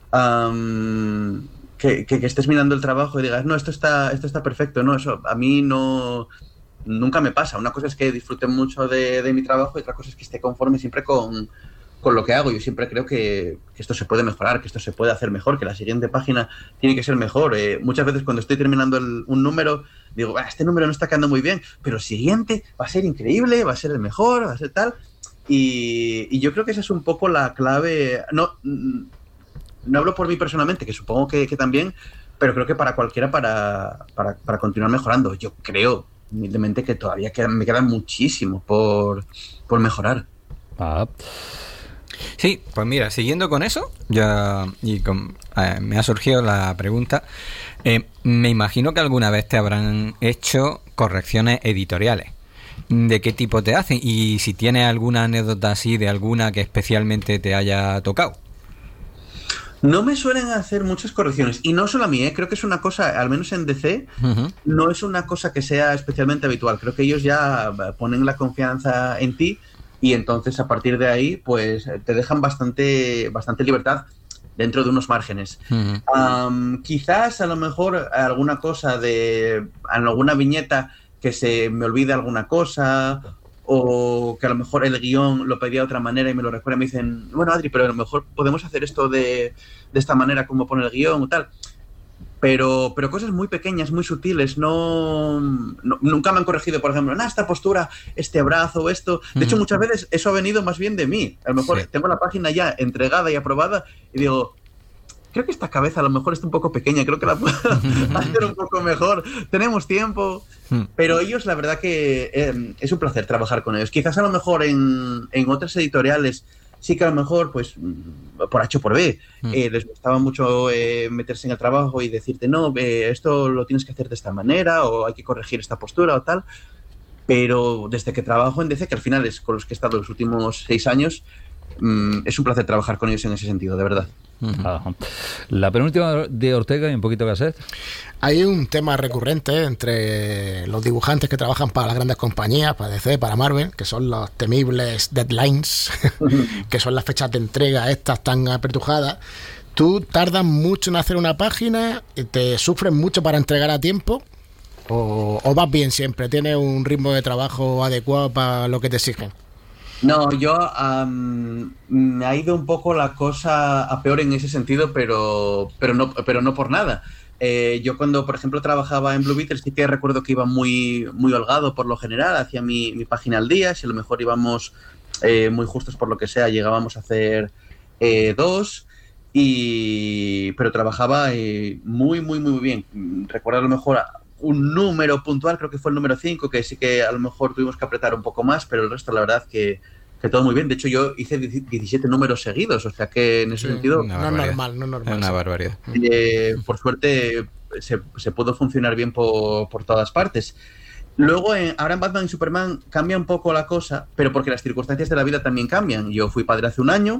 am, que, que, que estés mirando el trabajo y digas, no, esto está, esto está perfecto, no, eso a mí no nunca me pasa. Una cosa es que disfrute mucho de, de mi trabajo y otra cosa es que esté conforme siempre con, con lo que hago. Yo siempre creo que, que esto se puede mejorar, que esto se puede hacer mejor, que la siguiente página tiene que ser mejor. Eh, muchas veces cuando estoy terminando el, un número, digo, ah, este número no está quedando muy bien, pero el siguiente va a ser increíble, va a ser el mejor, va a ser tal. Y, y yo creo que esa es un poco la clave. No, no hablo por mí personalmente, que supongo que, que también, pero creo que para cualquiera para, para, para continuar mejorando. Yo creo, humildemente, que todavía queda, me queda muchísimo por, por mejorar. Ah, Sí, pues mira, siguiendo con eso, ya y con, eh, me ha surgido la pregunta. Eh, me imagino que alguna vez te habrán hecho correcciones editoriales. ¿De qué tipo te hacen? Y si tienes alguna anécdota así de alguna que especialmente te haya tocado. No me suelen hacer muchas correcciones, y no solo a mí, ¿eh? Creo que es una cosa, al menos en D C, Uh-huh. no es una cosa que sea especialmente habitual. Creo que ellos ya ponen la confianza en ti y entonces a partir de ahí pues te dejan bastante, bastante libertad dentro de unos márgenes. Uh-huh. Um, quizás a lo mejor alguna cosa de alguna viñeta que se me olvide alguna cosa, o que a lo mejor el guión lo pedía de otra manera y me lo recuerda y me dicen, bueno, Adri, pero a lo mejor podemos hacer esto de, de esta manera como pone el guión o tal. Pero, pero cosas muy pequeñas, muy sutiles, no, no nunca me han corregido, por ejemplo, nah, esta postura, este brazo, esto. De hecho, muchas veces eso ha venido más bien de mí. A lo mejor Sí. tengo la página ya entregada y aprobada y digo, creo que esta cabeza a lo mejor está un poco pequeña, creo que la puedo hacer un poco mejor. Tenemos tiempo. Pero ellos, la verdad que eh, es un placer trabajar con ellos. Quizás a lo mejor en, en otras editoriales sí que a lo mejor, pues, por H o por B, eh, les gustaba mucho eh, meterse en el trabajo y decirte, no, eh, esto lo tienes que hacer de esta manera, o hay que corregir esta postura o tal. Pero desde que trabajo en D C, que al final es con los que he estado los últimos seis años, mm, es un placer trabajar con ellos en ese sentido, de verdad. ajá. La penúltima de Ortega y un poquito cassette. Hay un tema recurrente entre los dibujantes que trabajan para las grandes compañías, para D C, para Marvel, que son los temibles deadlines, que son las fechas de entrega estas tan apretujadas. ¿Tú tardas mucho en hacer una página? ¿Te sufres mucho para entregar a tiempo? ¿O, o vas bien siempre? ¿Tienes un ritmo de trabajo adecuado para lo que te exigen? No, yo um, me ha ido un poco la cosa a peor en ese sentido, pero, pero, no, pero no por nada. Eh, yo cuando, por ejemplo, trabajaba en Blue Beetle, sí que recuerdo que iba muy, muy holgado por lo general, hacía mi, mi página al día, si a lo mejor íbamos eh, muy justos por lo que sea, llegábamos a hacer eh, dos, y, pero trabajaba eh, muy, muy, muy bien. Recuerdo a lo mejor un número puntual, creo que fue el número cinco, que sí que a lo mejor tuvimos que apretar un poco más, pero el resto, la verdad, que, que todo muy bien. De hecho, yo hice diecisiete números seguidos, o sea que en ese Sí, sentido... una no es barbaridad. normal, no es normal. Es una sí. barbaridad. Eh, por suerte se, se pudo funcionar bien por, por todas partes. Luego, en, ahora en Batman y Superman cambia un poco la cosa, pero porque las circunstancias de la vida también cambian. Yo fui padre hace un año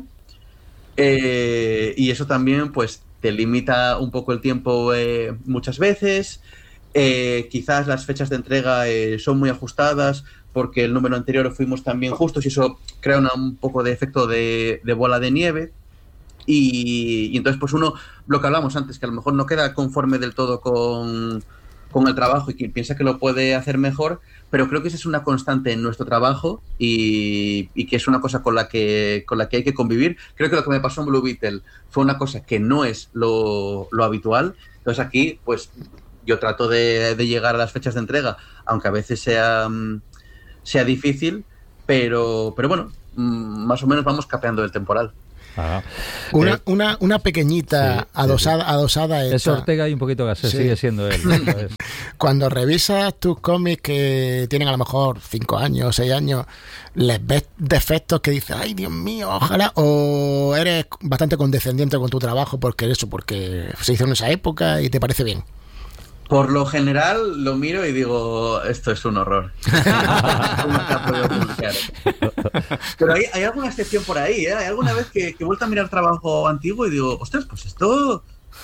eh, y eso también pues te limita un poco el tiempo eh, muchas veces. Eh, quizás las fechas de entrega eh, son muy ajustadas porque el número anterior fuimos también justos y eso crea una, un poco de efecto de, de bola de nieve. y, y entonces pues uno, lo que hablamos antes, que a lo mejor no queda conforme del todo con, con el trabajo y que piensa que lo puede hacer mejor, pero creo que esa es una constante en nuestro trabajo y, y que es una cosa con la que con la que hay que convivir. Creo que lo que me pasó en Blue Beetle fue una cosa que no es lo, lo habitual. Entonces aquí, pues yo trato de, de llegar a las fechas de entrega, aunque a veces sea, sea difícil, pero, pero bueno, más o menos vamos capeando el temporal. Ajá. Una, Eh, una, una pequeñita sí, adosada, sí. adosada Es hecha. Ortega y un poquito Gasset, Sí. sigue siendo él. ¿Sabes? Cuando revisas tus cómics que tienen a lo mejor cinco años o seis años, les ves defectos que dices, ay Dios mío, ojalá, o eres bastante condescendiente con tu trabajo porque eso, porque se hizo en esa época y te parece bien. Por lo general lo miro y digo, esto es un horror. ¿Cómo se ha podido publicar? Pero hay, hay alguna excepción por ahí, ¿eh? Hay alguna vez que, que he vuelto a mirar trabajo antiguo y digo, ostras, pues esto...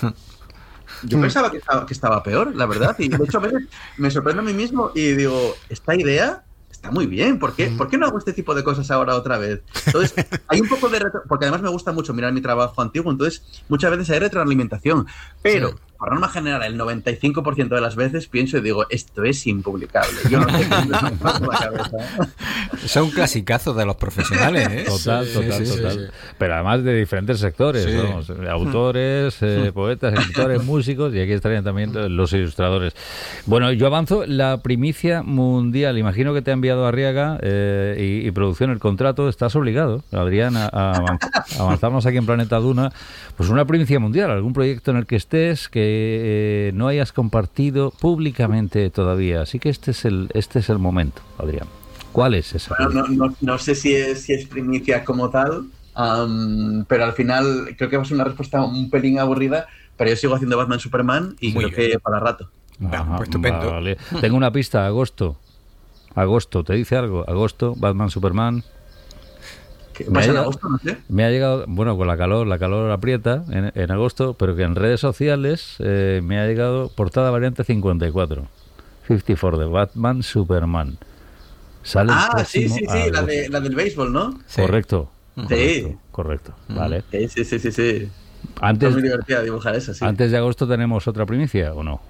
Yo pensaba que estaba, que estaba peor, la verdad. Y de hecho a veces me sorprendo a mí mismo y digo, esta idea está muy bien. ¿Por qué, ¿por qué no hago este tipo de cosas ahora otra vez? Entonces, hay un poco de... Retro... Porque además me gusta mucho mirar mi trabajo antiguo, entonces muchas veces hay retroalimentación. Pero... Sí. Por norma general, el noventa y cinco por ciento de las veces pienso y digo, esto es impublicable. Yo no sé qué me pasa por la cabeza. Son clasicazos de los profesionales, ¿eh? Total, Sí, total, sí, sí, total. sí. Pero además de diferentes sectores, Sí. vamos, autores, eh, poetas, escritores, músicos, y aquí estarían también los ilustradores. Bueno, yo avanzo la primicia mundial. Imagino que te ha enviado Arriaga eh, y, y producción el contrato. Estás obligado, Adrián, a, a avanz- a avanzarnos aquí en Planeta Duna. Pues una primicia mundial, algún proyecto en el que estés que eh, no hayas compartido públicamente todavía. Así que este es el, este es el momento, Adrián. ¿Cuál es esa? Bueno, no, no, no sé si es, si es primicia como tal, um, pero al final creo que va a ser una respuesta un pelín aburrida, pero yo sigo haciendo Batman Superman y Muy creo bien. que para rato. Ajá, pues estupendo. Vale. Tengo una pista, agosto. Agosto, ¿te dice algo? Agosto, Batman Superman. ¿Qué Me pasa ha en llegado- agosto? No sé. Me ha llegado, bueno, con la calor, la calor aprieta en, en agosto, pero que en redes sociales eh, me ha llegado portada variante cincuenta y cuatro. cincuenta y cuatro de Batman Superman. Sale el Ah, sí, próximo sí, sí, la, agosto. de, la del béisbol, ¿no? Sí. Correcto. Sí. Correcto, correcto. Vale. Sí, sí, sí, sí. sí. Antes, Es muy divertida dibujar esa, sí. antes de agosto tenemos otra primicia, ¿o no?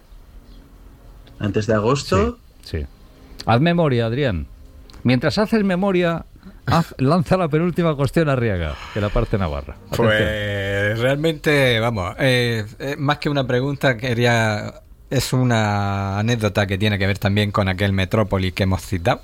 Antes de agosto... Sí. Haz memoria, Adrián. Mientras haces memoria, haz- lanza la penúltima cuestión a Arriaga, de la parte navarra. Atención. Pues realmente, vamos, eh, eh, más que una pregunta, quería es una anécdota que tiene que ver también con aquel Metrópolis que hemos citado.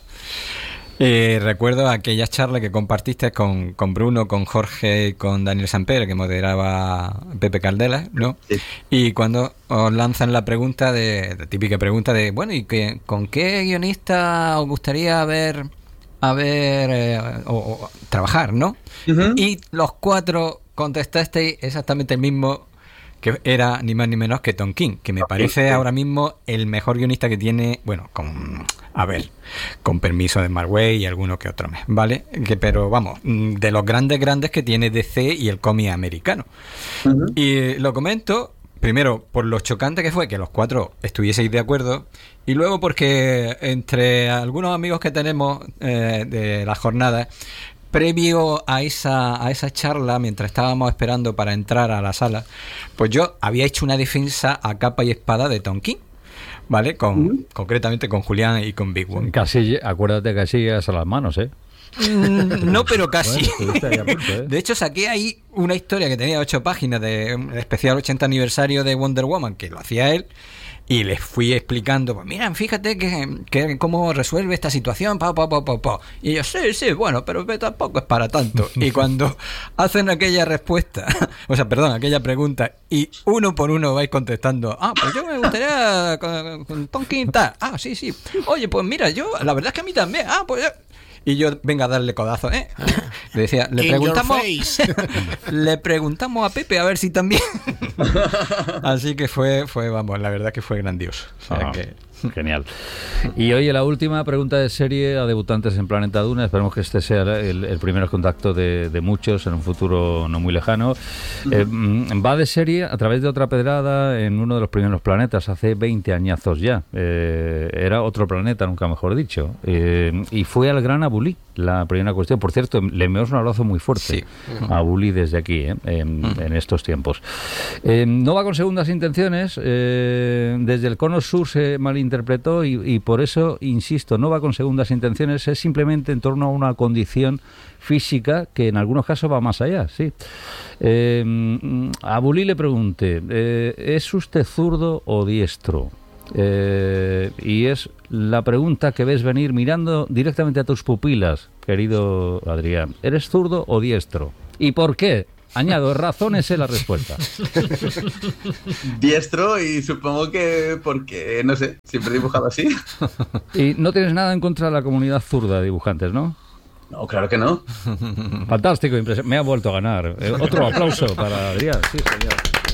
Eh, recuerdo aquella charla que compartiste con, con Bruno, con Jorge y con Daniel Samper, que moderaba Pepe Caldela, ¿no? Sí. Y cuando os lanzan la pregunta, de la típica pregunta de, bueno, ¿y qué, con qué guionista os gustaría ver, a ver, eh, o, o trabajar, ¿no? Ujú. Y los cuatro contestasteis exactamente el mismo, que era ni más ni menos que Tom King, que me parece sí. ahora mismo el mejor guionista que tiene, bueno, con, a ver, con permiso de Mark Waid y alguno que otro más, ¿vale? Que, pero vamos, mm, de los grandes grandes que tiene D C y el cómic americano. Ujú. Y lo comento, primero, por lo chocante que fue que los cuatro estuvieseis de acuerdo, y luego porque entre algunos amigos que tenemos eh, de las jornadas, previo a esa, a esa charla, mientras estábamos esperando para entrar a la sala, pues yo había hecho una defensa a capa y espada de Tom King, ¿vale? Con, concretamente con Julián y con Big One. Casi, acuérdate que así llegas a las manos, ¿eh? Mm, No, pero casi. Bueno, estuviste ahí a punto, ¿eh? De hecho, saqué ahí una historia que tenía ocho páginas de un especial ochenta aniversario de Wonder Woman, que lo hacía él, y les fui explicando, pues miren, fíjate que, que cómo resuelve esta situación, pa, pa, pa, pa, pa. Y ellos, sí, sí, bueno, pero tampoco es para tanto. Y cuando hacen aquella respuesta, o sea, perdón, aquella pregunta, y uno por uno vais contestando, ah, pues yo me gustaría con, con Tom King tal, ah, sí, sí, oye, pues mira, yo, la verdad es que a mí también, ah, pues yo... Y yo, venga a darle codazo, ¿eh? Le decía, le In preguntamos your face. le preguntamos a Pepe a ver si también. Así que fue, fue, vamos, la verdad que fue grandioso. O sea Ah, que- Genial. Y oye, la última pregunta de serie a debutantes en Planeta Duna. Esperemos que este sea el, el primer contacto de, de muchos en un futuro no muy lejano. Eh, mm, va de serie a través de Otra Pedrada en uno de los primeros planetas, hace veinte añazos ya. Eh, era Otro Planeta, nunca mejor dicho. Eh, y fue al gran Bulli? La primera cuestión. Por cierto, le enviamos un abrazo muy fuerte Sí. a Bulli desde aquí, ¿eh? en, uh-huh. en estos tiempos. Eh, no va con segundas intenciones. Eh, desde el cono sur se malinterpretó y, y por eso, insisto, no va con segundas intenciones. Es simplemente en torno a una condición física que en algunos casos va más allá, sí. Eh, a Bulli le pregunté, eh, ¿es usted zurdo o diestro? Eh, y es la pregunta que ves venir mirando directamente a tus pupilas, querido Adrián. ¿Eres zurdo o diestro? ¿Y por qué? Añado, razones en la respuesta. Diestro, y supongo que porque, no sé, siempre he dibujado así. Y no tienes nada en contra de la comunidad zurda de dibujantes, ¿no? No, claro que no. Fantástico, impresionante. Me ha vuelto a ganar. Eh, otro aplauso para Adrián. Sí, señor.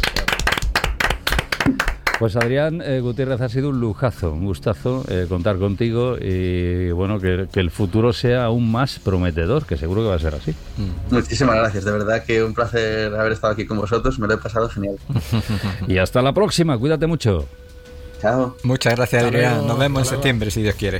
Pues Adrián eh, Gutiérrez, ha sido un lujazo, un gustazo eh, contar contigo y bueno, que, que el futuro sea aún más prometedor, que seguro que va a ser así. Muchísimas gracias, de verdad que un placer haber estado aquí con vosotros, me lo he pasado genial. Y hasta la próxima, cuídate mucho. Chao. Muchas gracias, Adrián. Nos vemos en septiembre, si Dios quiere.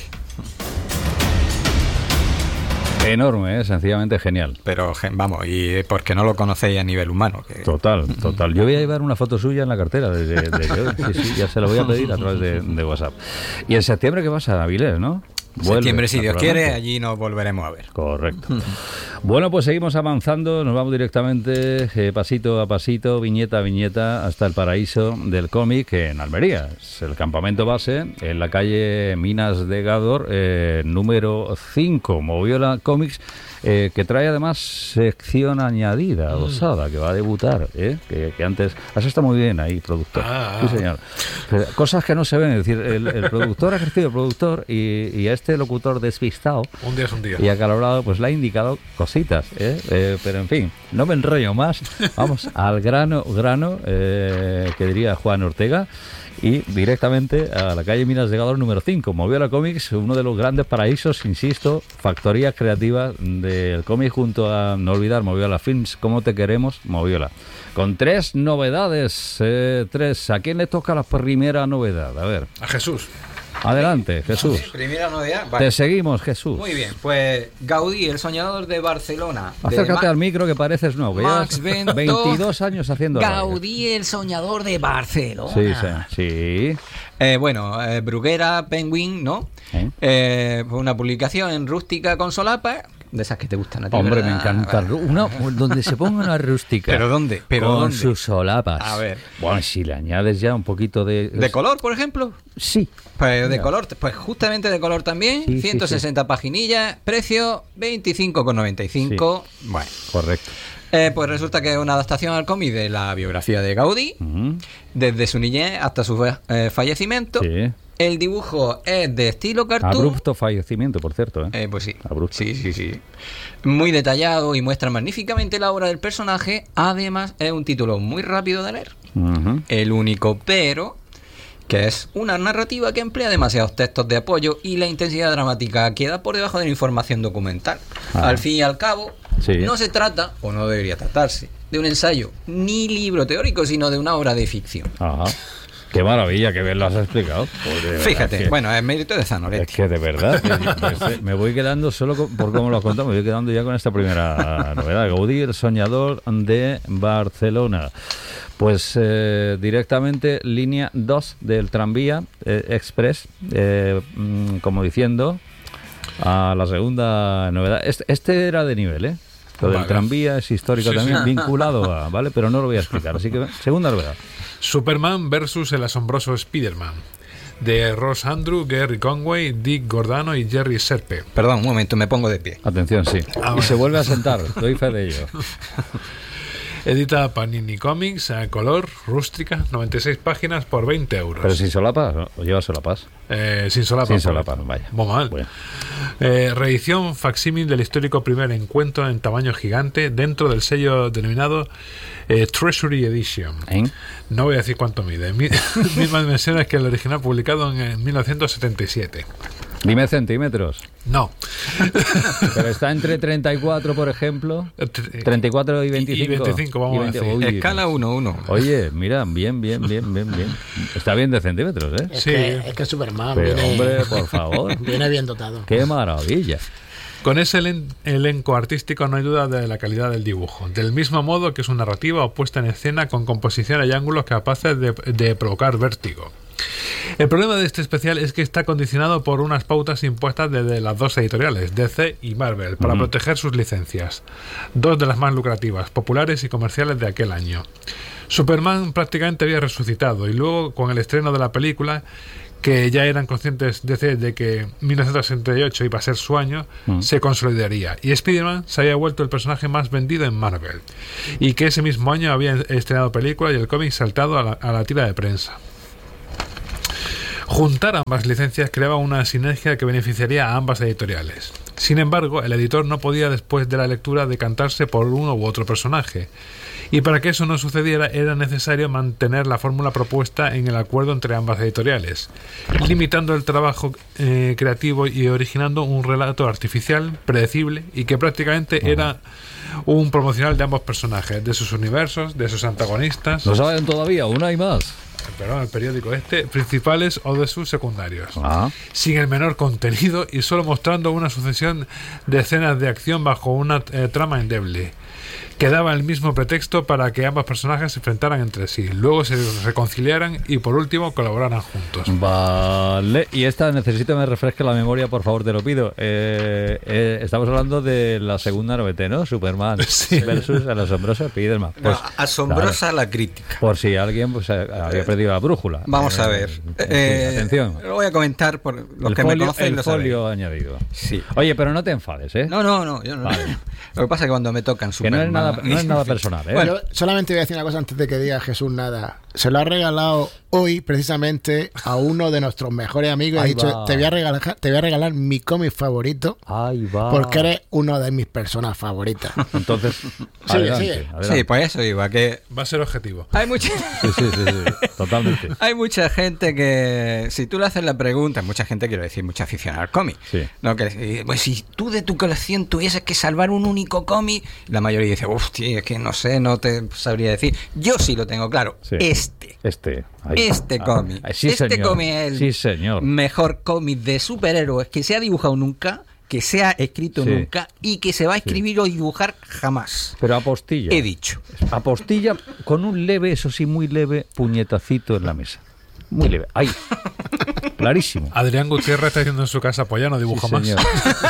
Enorme, ¿eh? Sencillamente genial. Pero vamos, y porque no lo conocéis a nivel humano. Que... Total, total. Yo voy a llevar una foto suya en la cartera desde, desde hoy. Sí, sí, ya se lo voy a pedir a través de, de WhatsApp. Y en septiembre, ¿qué pasa? Avilés, ¿no? Vuelve, septiembre, si Dios quiere, allí nos volveremos a ver. Correcto. Bueno, pues seguimos avanzando, nos vamos directamente eh, pasito a pasito, viñeta a viñeta, hasta el paraíso del cómic en Almería. Es el campamento base en la calle Minas de Gádor, eh, número cinco, Moviola Comics, eh, que trae además sección añadida, osada, que va a debutar, ¿eh? que, que antes... Has estado muy bien ahí, productor. Ah, sí, señor. Pero cosas que no se ven, es decir, el, el productor ha crecido, el productor, y, y a este locutor despistado un día es un día y acalorado, pues le ha indicado cositas, ¿eh? Eh, pero en fin, no me enrollo más, vamos al grano, grano, eh, que diría Juan Ortega, y directamente a la calle Minas de Gádor número cinco, Moviola Comics, uno de los grandes paraísos, insisto, factorías creativas del cómic, junto a, no olvidar, Moviola Films, como te queremos, Moviola, con tres novedades, eh, tres. ¿A quién le toca la primera novedad? A ver. A Jesús. Adelante, Jesús. Primera novedad. Vale. Te seguimos, Jesús. Muy bien, pues Gaudí, el soñador de Barcelona. Acércate de al micro, que pareces nuevo. Que Max llevas veintidós años haciendo Gaudí, el soñador de Barcelona. Sí, sí. sí. Eh, bueno, eh, Bruguera, Penguin, ¿no? ¿Eh? Eh, una publicación en rústica con solapa. De esas que te gustan a ti, hombre, ¿verdad? me encanta. Una, donde se ponga una rústica. ¿Pero dónde? ¿Pero con dónde? sus solapas. A ver. Bueno, si le añades ya un poquito de... ¿De color, por ejemplo? Sí. Pues de Mira. color, pues justamente de color también. Sí, ciento sesenta sí, sí. paginillas, precio veinticinco con noventa y cinco. Sí. Bueno. Correcto. Eh, pues resulta que es una adaptación al cómic de la biografía de Gaudí, uh-huh. desde su niñez hasta su eh, fallecimiento. Sí. El dibujo es de estilo cartoon. Abrupto fallecimiento, por cierto. ¿eh? Eh, pues sí. Abrupto. Sí, sí, sí. Muy detallado y muestra magníficamente la obra del personaje. Además, es un título muy rápido de leer. Uh-huh. El único pero, que es una narrativa que emplea demasiados textos de apoyo y la intensidad dramática queda por debajo de la información documental. Ah. Al fin y al cabo, sí. no se trata, o no debería tratarse, de un ensayo ni libro teórico, sino de una obra de ficción. Ajá. Qué maravilla, que bien lo has explicado. Joder, fíjate, que, bueno, es mérito de Zanoletti. Es que de verdad, que, me voy quedando solo con, por cómo lo has contado, me voy quedando ya con esta primera novedad. Gaudí, el soñador de Barcelona. Pues eh, directamente línea dos del tranvía eh, express, eh, mm, como diciendo, a la segunda novedad. Este, este era de nivel, ¿eh? Lo del vale. tranvía es histórico sí, también, sí. vinculado a, ¿vale? Pero no lo voy a explicar, así que segunda novedad. Superman versus el asombroso Spider-Man, de Ross Andrew, Gary Conway, Dick Gordano y Jerry Serpe. Perdón, un momento, me pongo de pie. Atención, sí. Ah, y bueno. se vuelve a sentar, doy fe de ello. Edita Panini Comics a color, rústica, noventa y seis páginas por veinte euros. ¿Pero sin solapas o lleva solapas? Eh, sin solapas. Sin solapas, vaya. Muy mal. Bueno. Eh, reedición facsímil del histórico primer encuentro en tamaño gigante dentro del sello denominado eh, Treasury Edition. ¿Eh? No voy a decir cuánto mide. Mismas dimensiones que el original publicado en, en mil novecientos setenta y siete. Dime centímetros. No. Pero está entre treinta y cuatro, por ejemplo. treinta y cuatro y veinticinco. Y veinticinco, vamos y veinte, a decir. Uy, escala uno uno. Oye, mira, bien, bien, bien, bien, bien. Está bien de centímetros, ¿eh? Es sí. Que, es que Superman Pero, viene... hombre, por favor. Viene bien dotado. ¡Qué maravilla! Con ese elen- elenco artístico no hay duda de la calidad del dibujo, del mismo modo que su narrativa o puesta en escena con composiciones y ángulos capaces de, de provocar vértigo. El problema de este especial es que está condicionado por unas pautas impuestas desde las dos editoriales, D C y Marvel, para uh-huh. proteger sus licencias, dos de las más lucrativas, populares y comerciales de aquel año. Superman prácticamente había resucitado y luego, con el estreno de la película, que ya eran conscientes D C de que mil novecientos sesenta y ocho iba a ser su año, uh-huh. se consolidaría. Y Spider-Man se había vuelto el personaje más vendido en Marvel. Y que ese mismo año había estrenado película y el cómic saltado a la, a la tira de prensa. Juntar ambas licencias creaba una sinergia que beneficiaría a ambas editoriales. Sin embargo, el editor no podía, después de la lectura, decantarse por uno u otro personaje. Y para que eso no sucediera era necesario mantener la fórmula propuesta en el acuerdo entre ambas editoriales, limitando el trabajo eh, creativo y originando un relato artificial, predecible y que prácticamente uh-huh. era un promocional de ambos personajes, de sus universos, de sus antagonistas. ¿No saben todavía? ¿Aún hay más? Perdón, el periódico este, principales o de sus secundarios, ah. sin el menor contenido y solo mostrando una sucesión de escenas de acción bajo una eh, trama endeble, que daba el mismo pretexto para que ambos personajes se enfrentaran entre sí, luego se reconciliaran y por último colaboraran juntos. Vale, y esta necesito que me refresque la memoria, por favor, te lo pido. Eh, eh, estamos hablando de la segunda novete, ¿no? Superman sí. versus el asombroso Spiderman. Pues, no, asombrosa claro, la crítica. Por si alguien pues, había perdido la brújula. Vamos eh, a ver. Eh, sí, atención. Lo voy a comentar por los el que folio, me conocen. El lo folio saben. añadido. Sí. Oye, pero no te enfades, ¿eh? No, no, no. Yo no. Vale. Lo que pasa es que cuando me tocan Superman... Que no es nada, no es nada personal, ¿eh? Bueno, solamente voy a decir una cosa antes de que diga Jesús nada. Se lo ha regalado hoy precisamente a uno de nuestros mejores amigos. He dicho, te voy a regalar, te voy a regalar mi cómic favorito. Ahí va. Porque eres una de mis personas favoritas. Entonces, sí, adelante, sí. adelante. Sí, pues eso iba, que va a ser objetivo. Hay mucha sí, sí, sí, sí, totalmente. Hay mucha gente que, si tú le haces la pregunta, mucha gente, quiero decir, mucha aficionada al cómic. Sí. No, que, pues si tú de tu colección tuvieses que salvar un único cómic, la mayoría dice, uff, tío, es que no sé, no te sabría decir. Yo sí lo tengo claro. Sí. Este. Este. Ahí. Este cómic. Ah, sí, este señor. cómic es el sí, señor. mejor cómic de superhéroes que se ha dibujado nunca, que se ha escrito sí. nunca y que se va a escribir sí. o dibujar jamás. Pero apostilla. He dicho. Apostilla con un leve, eso sí, muy leve, puñetacito en la mesa. Muy leve. Ahí. Clarísimo. Adrián Gutiérrez está diciendo en su casa, pues ya no dibuja sí, más. Señor.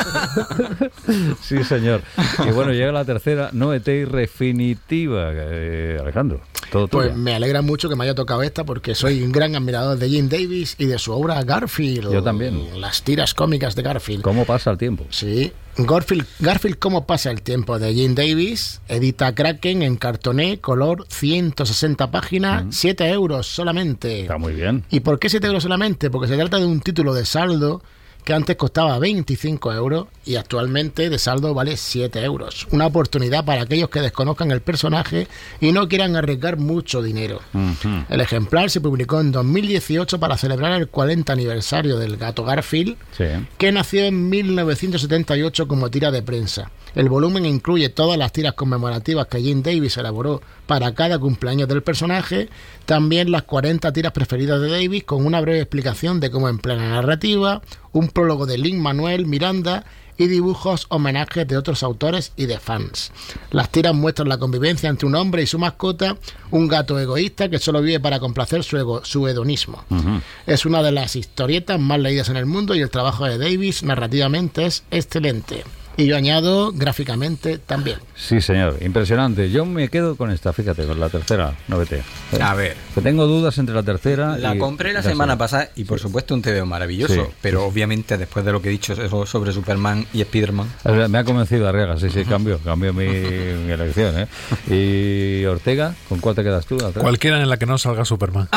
Sí, señor. Y bueno, llega la tercera novete y definitiva. Eh, Alejandro, todo tuyo. Pues me alegra mucho que me haya tocado esta porque soy un gran admirador de Jim Davis y de su obra Garfield. Yo también. Las tiras cómicas de Garfield. ¿Cómo pasa el tiempo? Sí. Garfield, Garfield, ¿cómo pasa el tiempo? De Jim Davis, edita Kraken en cartoné, color, ciento sesenta páginas, uh-huh. siete euros solamente. Está muy bien. ¿Y por qué siete euros solamente? Porque se trata de un título de saldo que antes costaba veinticinco euros y actualmente de saldo vale siete euros. Una oportunidad para aquellos que desconozcan el personaje y no quieran arriesgar mucho dinero. Uh-huh. El ejemplar se publicó en dos mil dieciocho para celebrar el cuarenta aniversario del gato Garfield, sí. que nació en mil novecientos setenta y ocho como tira de prensa. El volumen incluye todas las tiras conmemorativas que Jim Davis elaboró para cada cumpleaños del personaje, también las cuarenta tiras preferidas de Davis con una breve explicación de cómo emplea la narrativa, un prólogo de Lin-Manuel Miranda y dibujos homenajes de otros autores y de fans. Las tiras muestran la convivencia entre un hombre y su mascota, un gato egoísta que solo vive para complacer su, ego, su hedonismo. Uh-huh. Es una de las historietas más leídas en el mundo y el trabajo de Davis narrativamente es excelente. Y yo añado gráficamente también. Sí, señor, impresionante. Yo me quedo con esta, fíjate, con la tercera novete. ¿Eh? A ver. Que tengo dudas entre la tercera La y compré la semana segunda. pasada y por sí. supuesto un T V O maravilloso, sí, pero sí. obviamente después de lo que he dicho sobre Superman y Spiderman. Me ha convencido Arriaga, sí, sí, cambio, cambio mi, mi elección, ¿eh? Y Ortega, ¿con cuál te quedas tú? Cualquiera en la que no salga Superman.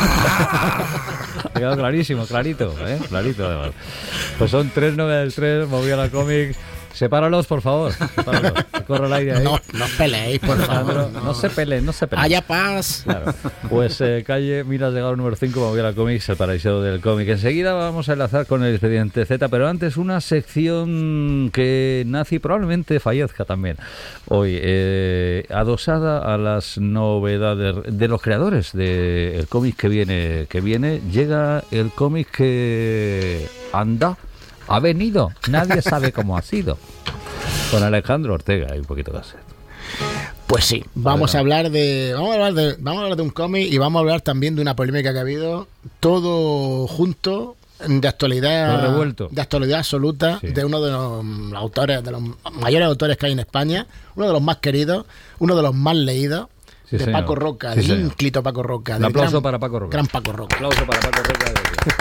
Ha quedado clarísimo, clarito, ¿eh? Clarito además. Pues son tres novedades, tres, moví a la cómic. Sepáralos, por favor. Sepáralos. Corro el aire ahí. No, no os peleéis, por favor. No, no se peleen, no se peleen. Haya paz. Claro. Pues eh, calle Miras de Galo número cinco, me voy a la cómics, el paraíso del cómic. Enseguida vamos a enlazar con el expediente Z, pero antes una sección que nace y probablemente fallezca también hoy, eh, adosada a las novedades de los creadores del cómic que viene, que viene, llega el cómic que anda ha venido, nadie sabe cómo ha sido. Con Alejandro Ortega y un poquito de hacer. Pues sí, vamos a hablar de vamos a hablar de vamos a hablar de un cómic y vamos a hablar también de una polémica que ha habido, todo junto, de actualidad, todo revuelto, de actualidad absoluta, sí, de uno de los autores, de los mayores autores que hay en España, uno de los más queridos, uno de los más leídos, sí, de señor. Paco Roca, sí, del ínclito Paco Roca. Un aplauso gran, para Paco Roca. Gran Paco Roca. Un aplauso para Paco Roca.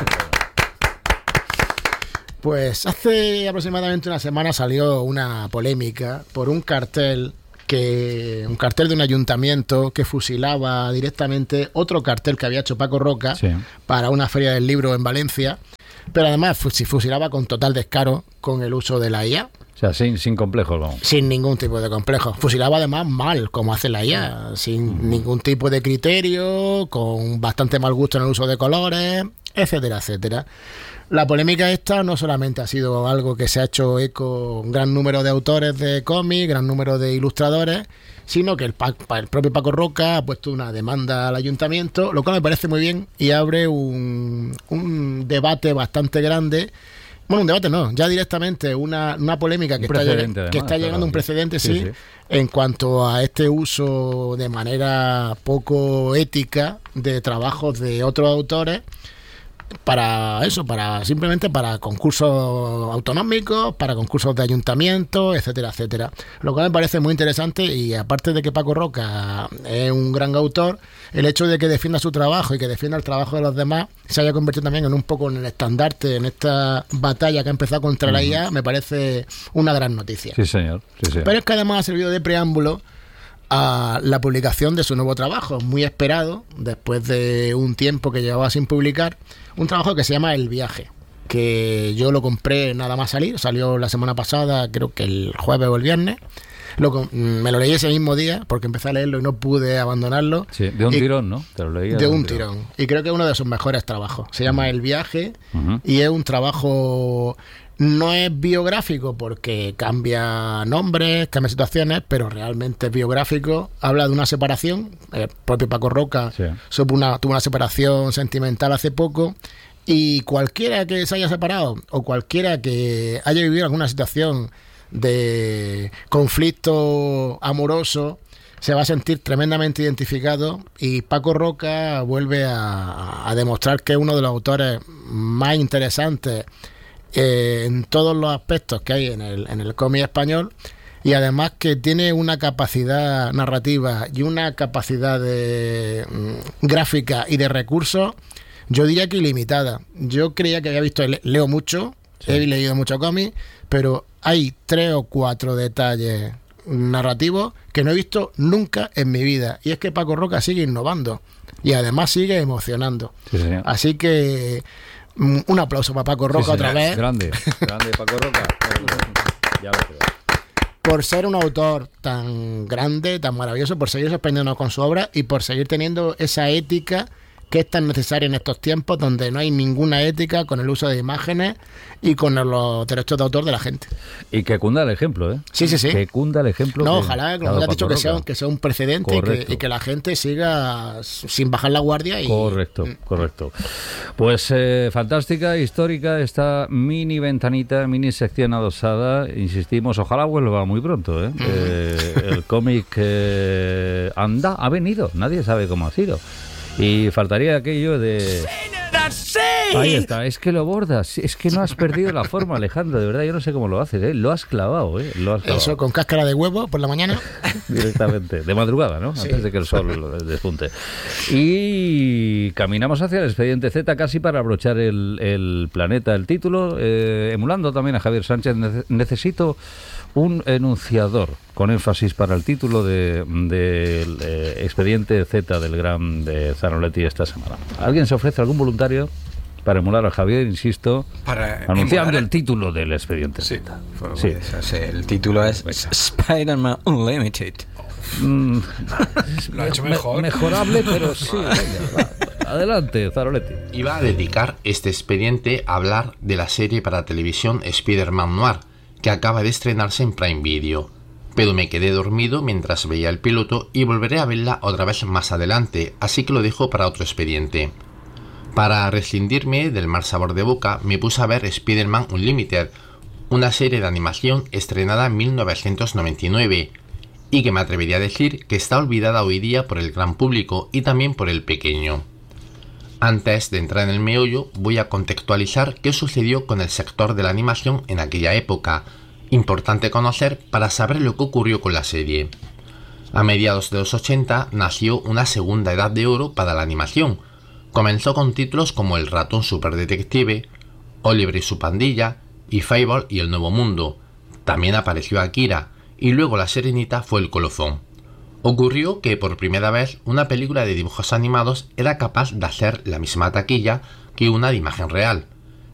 Pues hace aproximadamente una semana salió una polémica por un cartel que un cartel de un ayuntamiento que fusilaba directamente otro cartel que había hecho Paco Roca, sí, para una feria del libro en Valencia, pero además fusilaba con total descaro con el uso de la I A. O sea, sin, sin complejos, vamos. Sin ningún tipo de complejo. Fusilaba además mal, como hace la I A, sin mm. ningún tipo de criterio, con bastante mal gusto en el uso de colores, etcétera, etcétera. La polémica esta no solamente ha sido algo que se ha hecho eco un gran número de autores de cómics, gran número de ilustradores, sino que el, el propio Paco Roca ha puesto una demanda al ayuntamiento, lo cual me parece muy bien y abre un, un debate bastante grande. Bueno, un debate no, ya directamente una, una polémica que está, además, que está llegando, un precedente, sí, sí, sí, en cuanto a este uso de manera poco ética de trabajos de otros autores, para eso, para simplemente para concursos autonómicos, para concursos de ayuntamientos, etcétera, etcétera. Lo cual me parece muy interesante y aparte de que Paco Roca es un gran autor, el hecho de que defienda su trabajo y que defienda el trabajo de los demás se haya convertido también en un poco en el estandarte en esta batalla que ha empezado contra uh-huh. la I A, me parece una gran noticia. Sí, señor. Sí, señor. Pero es que además ha servido de preámbulo a la publicación de su nuevo trabajo, muy esperado, después de un tiempo que llevaba sin publicar, un trabajo que se llama El Viaje, que yo lo compré nada más salir, salió la semana pasada, creo que el jueves o el viernes, lo, me lo leí ese mismo día, porque empecé a leerlo y no pude abandonarlo. Sí, de un y, tirón, ¿no? Te lo leí de, de un tirón. tirón, y creo que es uno de sus mejores trabajos, se llama El Viaje, uh-huh. y es un trabajo... No es biográfico porque cambia nombres, cambia situaciones, pero realmente es biográfico. Habla de una separación. El propio Paco Roca sí. supo una, tuvo una separación sentimental hace poco. Y cualquiera que se haya separado o cualquiera que haya vivido alguna situación de conflicto amoroso se va a sentir tremendamente identificado. Y Paco Roca vuelve a, a demostrar que es uno de los autores más interesantes Eh, en todos los aspectos que hay en el, en el cómic español, y además que tiene una capacidad narrativa y una capacidad de mm, gráfica y de recursos, yo diría que ilimitada. Yo creía que había visto, leo mucho, sí. he leído mucho cómic, pero hay tres o cuatro detalles narrativos que no he visto nunca en mi vida, y es que Paco Roca sigue innovando y además sigue emocionando. Sí, así que un aplauso para Paco Roca, sí, otra vez. Grande, grande Paco Roca. Ya lo creo. Por ser un autor tan grande, tan maravilloso, por seguir sorprendiéndonos con su obra y por seguir teniendo esa ética que es tan necesaria en estos tiempos donde no hay ninguna ética con el uso de imágenes y con los derechos de autor de la gente. Y que cunda el ejemplo, ¿eh? Sí, sí, sí. Que cunda el ejemplo. No, ojalá, como has dicho, que sea, que sea un precedente y que, y que la gente siga sin bajar la guardia. Y... Correcto, correcto. Pues eh, fantástica, histórica, esta mini ventanita, mini sección adosada. Insistimos, ojalá vuelva muy pronto, ¿eh? eh el cómic eh, anda, ha venido, nadie sabe cómo ha sido. Y faltaría aquello de... Ahí está, es que lo bordas, es que no has perdido la forma, Alejandro, de verdad, yo no sé cómo lo haces, ¿eh? Lo has clavado, ¿eh? Lo has clavado. Eso, con cáscara de huevo por la mañana. Directamente, de madrugada, ¿no? Sí. Antes de que el sol despunte. Y caminamos hacia el expediente Z casi para abrochar el, el planeta, el título, eh, emulando también a Javier Sánchez, necesito un enunciador con énfasis para el título del de, de, eh, expediente Z del gran de Zanoletti esta semana. ¿Alguien se ofrece, algún voluntario, para emular a Javier, insisto, para anunciando emular el título del expediente sí. Z? Pues, sí. Pues, el título es Spider-Man Unlimited. Mm, Lo ha hecho mejor. Me, mejorable, pero sí. Venga, va. Adelante, Zanoletti. Iba a dedicar este expediente a hablar de la serie para televisión Spider-Man Noir, que acaba de estrenarse en Prime Video, pero me quedé dormido mientras veía el piloto y volveré a verla otra vez más adelante, así que lo dejo para otro expediente. Para rescindirme del mal sabor de boca, me puse a ver Spider-Man Unlimited, una serie de animación estrenada en mil novecientos noventa y nueve, y que me atrevería a decir que está olvidada hoy día por el gran público y también por el pequeño. Antes de entrar en el meollo, voy a contextualizar qué sucedió con el sector de la animación en aquella época, importante conocer para saber lo que ocurrió con la serie. A mediados de los ochenta nació una segunda edad de oro para la animación. Comenzó con títulos como El ratón superdetective, Oliver y su pandilla, y Fable y el Nuevo Mundo. También apareció Akira, y luego La Sirenita fue el colofón. Ocurrió que por primera vez una película de dibujos animados era capaz de hacer la misma taquilla que una de imagen real.